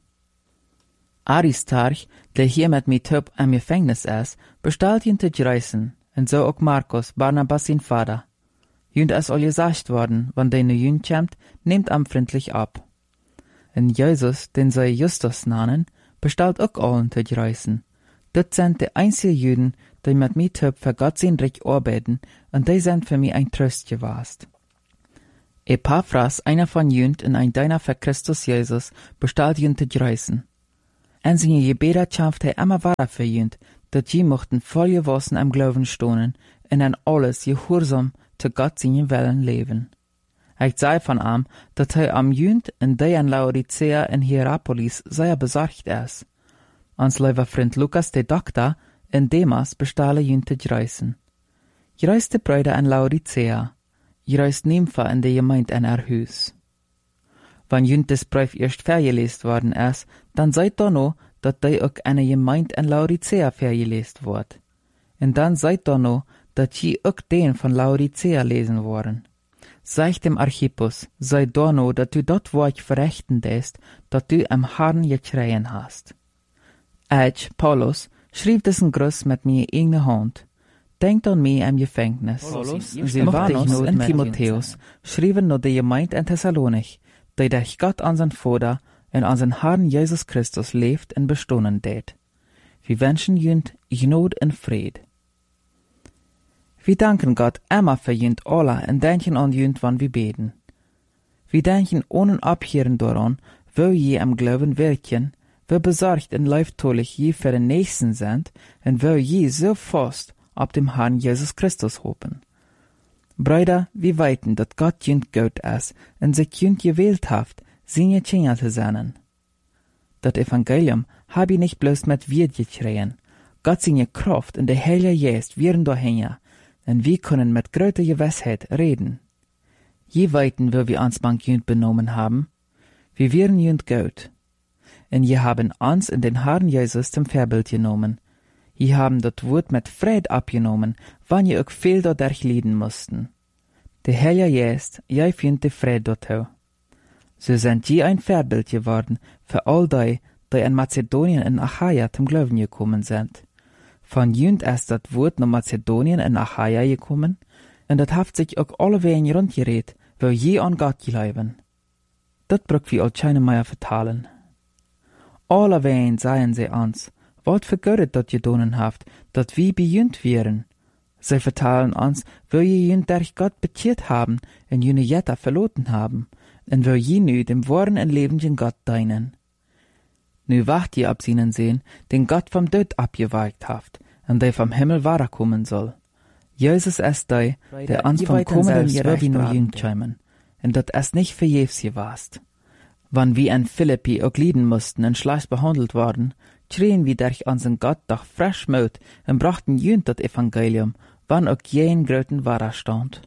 Aristarch, der hier mit mir taub am Gefängnis ist, bestellt jünd zu reisen, und so auch Markus, Barnabas sein Vater. Jünd ist all gesagt worden, wann der ne jünd kommt, nehmt am freundlich ab. En Jesus, den zij Justus nannen, bestelt ook allen te reizen. Dit zijn de einzige Juden, die met mij tub voor God zijn rijk arbeiden, en die zijn voor mij een troost geweest. Epaphras, einer von Jünd en ein Diener für Christus Jesus, bestelt Jünd te reizen. En zijn gebeden schafft hij immer weiter für Jünd, dat je mochten volgewassen am Glauben stonen, en an alles gehorsam te Gott zijn Willen leven. Ich zei von ihm, dat hij am Jünd en die an Laodicea en Hierapolis sehr besorgt is. Ons lieve vriend Lukas de Dokter en Demas bestellen Jünd te reizen. Je reist de Brüder an Laodicea. Je reist Nympha in de Gemeinde in haar huis. Wann Jünd des Brief erst vergelesen worden is, dann seid da no, dat die ook in de Gemeinde in Laodicea vergelesen wordt. En dan seid da no, dat je ook den van Laodicea lesen worden. Zeg dem Archippus, sei da no, dat du dat Wort verrechten deest, dat du am Herrn geschreien hast. Ich, Paulus, schrieb diesen Gruß mit mir eigene Hand. Denkt an mich im Gefängnis. Silvanus und Timotheus schrieben nur die Gemeinde in Thessalonich, die durch Gott unseren Vater und unseren Herrn Jesus Christus lebt und bestohlen det. Wir wünschen Jünd Gnade und Fried. Wir danken Gott immer für Jünd alle und denken an Jünd, wann wir beten. Wir denken ohne Abhören daran, wo je am Glauben wirken, wo besorgt und leibtolich je für den Nächsten sind und wo je so fast auf dem Herrn Jesus Christus hoffen. Brüder, wir weiten, dass Gott Jünd gut ist und sich Jünd gewählt hat, seine Kinder zu sein. Das Evangelium habe ich nicht bloß mit Wort geschrien. Gott seine Kraft und der Heilige Geist wären dahin, und wir können mit größter Gewissheit reden. Je weiten, wo wir uns bank Jünd benommen haben, wir wären Jünd gut. Und je haben uns in den Herrn Jesus zum Vorbild genommen. Je haben das Wort mit Fried abgenommen, wann je auch viel dadurch leiden mussten. Der Heilige Geist, je findet die Fried dorthin. So sind je ein Vorbild geworden für all die in Mazedonien und Achaia zum Glauben gekommen sind. Von Jünd ist das Wort nach Mazedonien und Achaia gekommen, und das hat sich auch alle Wegen rundgeredet, wo je an Gott glauben. Das braucht wir auch keine mehr vertalen. Alle Wegen seien sie uns, wat für Gott dat gedonen haft, dat wir bei Jünd wären. Sie vertalen uns, wo je Jünd durch Gott bekehrt haben und jene Jetta verloren haben, und wo je nu dem wahren und lebenden Gott dienen. Nu wacht je ab ihnen sehen, den Gott vom Tod abgeweicht haft, und der vom Himmel kommen soll. Jesus ist der uns vom kommenden Jahr nur Jünd scheimen, und dat ist nicht verjährs gewast. Wann wir in Philippi auch leiden mussten und schlecht behandelt worden, schrien wir durch unseren Gott doch frisch Mut und brachten Jünd das Evangelium, wann auch jeden gröten Widerstand.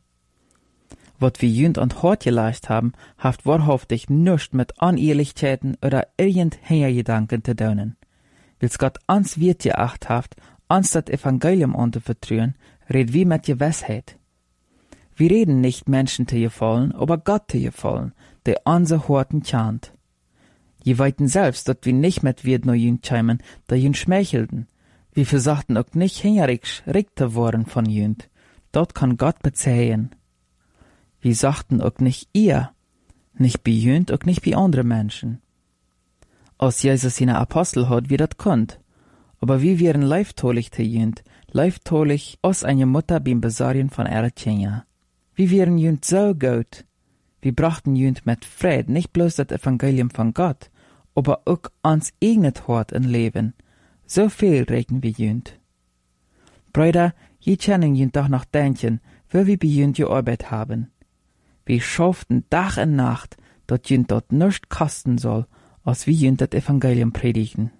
Wat wir Jünd und Hort geleistet haben, haft wahrhaftig nichts mit Unehrlichkeiten oder irgendwelchen Gedanken zu tun. Wils Gott uns wird geacht haft, uns das Evangelium anzuvertrauen, red wir mit Gewissheit. Wir reden nicht Menschen zu gefallen, aber Gott zu gefallen, der unser Horten chant. Je weiten selbst, dass wir nicht mit Wirt nur Jünd scheimen, da Jünd schmeichelten. Wir versuchten auch nicht hingerig zu worden von Jünd. Dort kann Gott bezähen. Wir sagten auch nicht ihr, nicht bei Jünd, auch nicht bei anderen Menschen. Als Jesus seine Apostel hat, wie das konnt. Aber wir wären leiftolig zu Jünd, leiftolig als eine Mutter beim Besarien von ihrer Kinder. Wir wären Jünd so gut. Wir brachten Jünd mit Fried nicht bloß das Evangelium von Gott, aber auch ans eigenes Hort und Leben. So viel regen wir Jünd. Brüder, je können Jünd doch noch denken, wo wir bei Jünd gearbeitet haben. Wir schafften Tag und Nacht, dass Jünd dort nichts kosten soll, als wir Jünd das Evangelium predigen.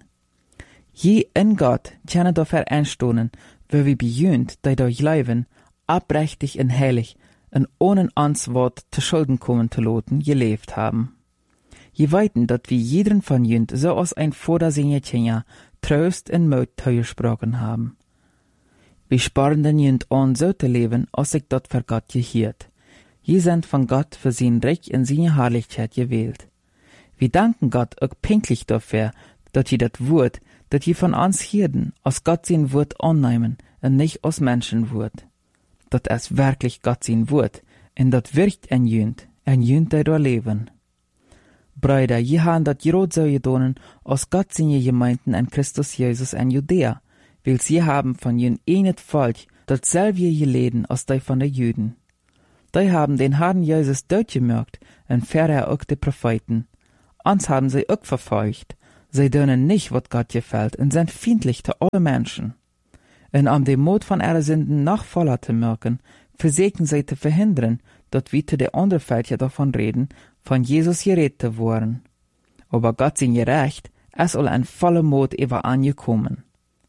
Je in Gott können dafür einstoßen, wo wir bei Jünd, die durch leben, abrechtig und heilig und ohne uns Wort zu Schulden kommen zu lassen, gelebt haben. Je weiten, dass wir jeden von Jünd so als ein Vater seine Kinder Trost und Mut zugesprochen haben. Wir sparen den Jünd an, so zu leben, als sich dort für Gott gehiert. Je sind von Gott für sein Reich und seine Herrlichkeit gewählt. Wir danken Gott auch pinklich dafür, dass je das Wort, das je von uns hirden, aus Gott sein Wort annehmen und nicht aus Menschenwort. Das ist wirklich Gott sein Wort, und das wirkt ein Jünd, der da leben. Brüder, je haben dat groot zou gedonen, als Gott seine Gemeinden en Christus Jesus en Judäa, weil sie haben von jün enet Volk, dat selbe geleden als die von de Juden. Die haben den Herrn Jesus doodgemerkt en verher auch de Propheten. Uns haben sie auch verfolgt. Sie dönen nicht, wat Gott gefällt, und sind feindlich zu alle Menschen. Und um den Mut von ihrer Sünden noch voller zu merken, versuchen sie zu verhindern, dass wir zu den anderen Völkern davon reden, von Jesus gerettet worden. Aber Gott sein Gerecht, es soll ein voller Mut über angekommen.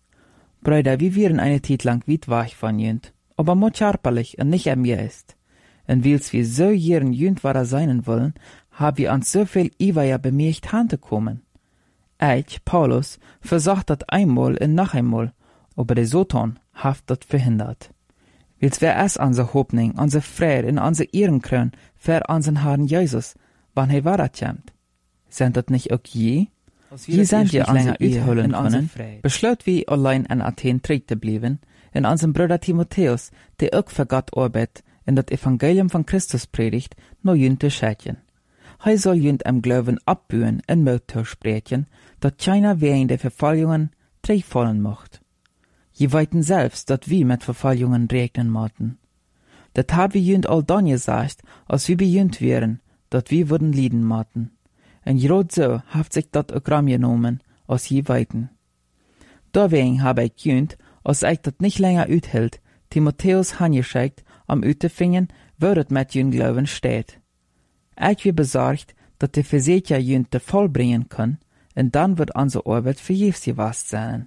Brüder, wir wären eine Zeit lang weit weg von jünd, aber mut scharperlich und nicht mehr ist. Und weil's wir so jeren jünd wahrer sein wollen, haben wir uns so viel Iweier bemerkt hantekommen. Ich, Paulus, versucht das einmal und noch einmal, aber der Satan hat das verhindert. Weil's wär es unsere Hoffnung, unsere Freude und unsere Ehrenkrön für unseren Herrn Jesus, wann er wiederkommt. Sind das nicht auch je? Je sind wir länger uitholen können, beschloot wir allein in Athen treu zu bleiben, in unserem Bruder Timotheus, der auch für Gott arbeitet und das Evangelium von Christus predigt, noch jünd zu schätzen. Hij soll jünd im Glauben abbühen und Mut sprechen, dat keiner wegen der Verfolgungen fallen mocht. Je weiten selbst, dat wir mit Verfolgungen rechnen mochten. Dat hab wir jünd all dann gesagt, als wir bejünd wären, dat wir würden lieden mochten. Und grad so haft sich dat auch ram genommen, als je weiten. Deswegen hab ich jünd, als ich dat nicht länger uthält, Timotheus hangeschickt, zu finden, wo dat mit jünd Glauben steht. Ich bin besorgt, dat der Verseker jünd te vollbringen kann, und dann wird unsere Arbeit vergebens gewesen sein.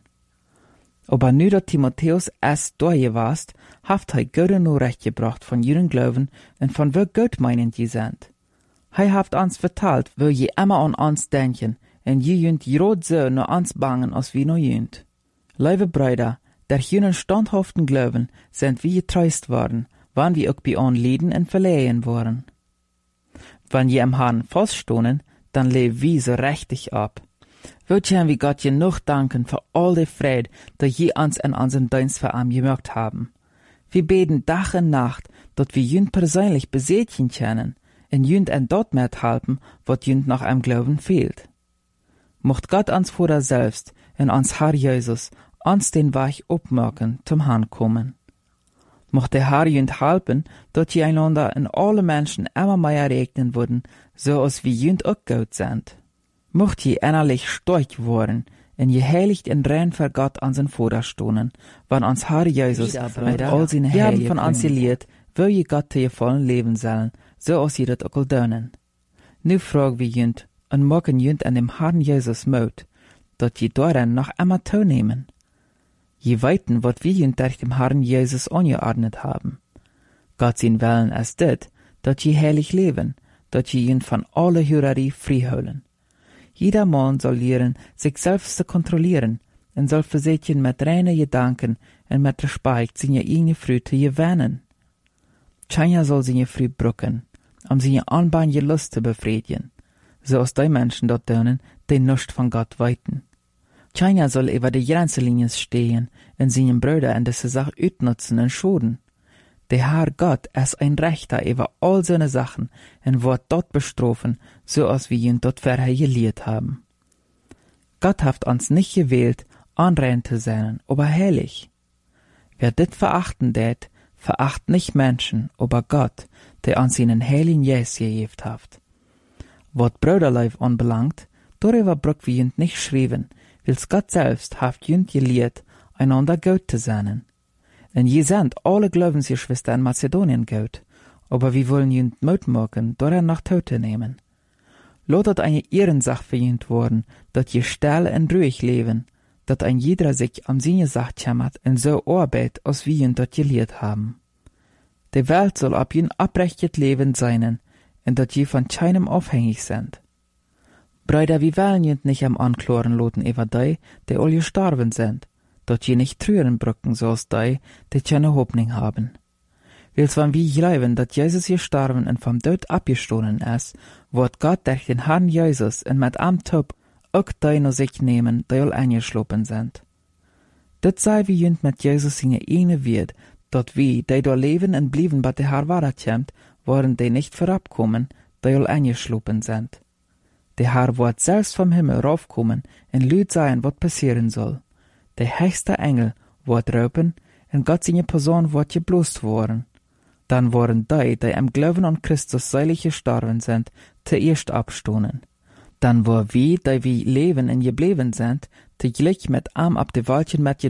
Aber nu dat Timotheus es durchgewast, haft er Gott nur recht gebracht von jüden Glauben und von wo Gott meinend je sind. Hij haft uns vertalt, wo je immer an uns denken, und je jünd grad so nur uns bangen, als wie nur jünd. Liebe Brüder, der jüden standhaften Glauben sind wir getreust worden, wann wir auch bei uns Leden und verlehen worden. Wenn je am Herrn feststohnen, dann leben wir so richtig ab. Würden wir Gott genug danken für all die Freude, die je uns in unserem Dienst für ihn gemerkt haben. Wir beten Tag und Nacht, dass wir jünd persönlich besätchen können, und jünd en dort mithelfen, was jünd nach einem Glauben fehlt. Mocht Gott uns vor er selbst, und uns Herr Jesus, uns den Weg abmerken, zum Herrn kommen. Mocht der Herr jünd helfen, dass je einander und alle Menschen immer mehr regnen würden, so als wie jünd auch gut sind. Mocht je innerlich stark worden, und je heiligt und rein für Gott an sein Vorderstonen, wann uns Herr Jesus mit all seinen Herren von uns gelehrt, wo je Gott zu gefallen leben sollen, so als je das auch dönen. Nu fragen wir jünd, und machen jünd an dem Herrn Jesus Mut, dass je darin noch immer teilnehmen. Je weiten, wat wir jünd durch dem Herrn Jesus angeordnet haben. Gott sein Willen ist das, dass je heilig leben, dass je jünd von aller Hürerie frei. Jeder Mann soll lernen, sich selbst zu kontrollieren, und soll versuchen, mit reinen Gedanken und mit Respekt seine eigene Früh zu gewinnen. Keiner soll seine Früh brücken, seine anbahlige Lust zu befriedigen, so als die Menschen dort tun, die nichts von Gott weiten. Keiner soll über die Grenzlinien stehen und seinen Brüder in diese Sache utnutzen und schaden. Der Herr Gott ist ein Rechter über all seine Sachen und wird dort bestrafen, so als wir ihn dort vorher gelehrt haben. Gott hat uns nicht gewählt, anrein zu sein, aber heilig. Wer dit verachten det, veracht nicht Menschen, aber Gott, der uns seinen heiligen Jesus gegeben hat. Was Brüderleib anbelangt, darüber braucht wir jünd nicht schreiben, weil's Gott selbst hat jünd gelehrt, einander gut zu sein. Und je sind alle Glaubensgeschwister in Mazedonien gut, aber wir wollen jünd Mut machen, daran nach Tote nehmen. Lotet eine Ehrensache für jünd worden, dass je still und ruhig leben, dass ein jeder sich am seine Sache kümmert und so arbeitet, als wir jünd dort gelehrt haben. Die Welt soll ab jünd abrechtet leben sein, und dass je von keinem abhängig sind. Brüder, wir wollen jünd nicht am Ankloren loten über die alle gestorben sind, dass je nicht trüren brücken, so als die keine Hoffnung haben. Weil's wenn wir glauben, dass Jesus gestorben und vom Tod abgestohlen ist, wird Gott durch den Herrn Jesus und mit am Tod auch die noch sich nehmen, die all eingeschlossen sind. Das sei wie jünd mit Jesus seine eigene Wert, dass wir, die da leben und blieben, bei der Herr wiederkommt, wollen die nicht vorabkommen, die all eingeschlossen sind. Der Herr wird selbst vom Himmel raufkommen und laut sagen, was passieren soll. Der höchste Engel wird rufen und Gott seine Person wird geblost worden. Dann worden die am Glauben an Christus seilig gestorben sind, zuerst abstoßen. Dann wir, die wir leben und geblieben sind, tegelijk mit ihm ab de Waldchen mit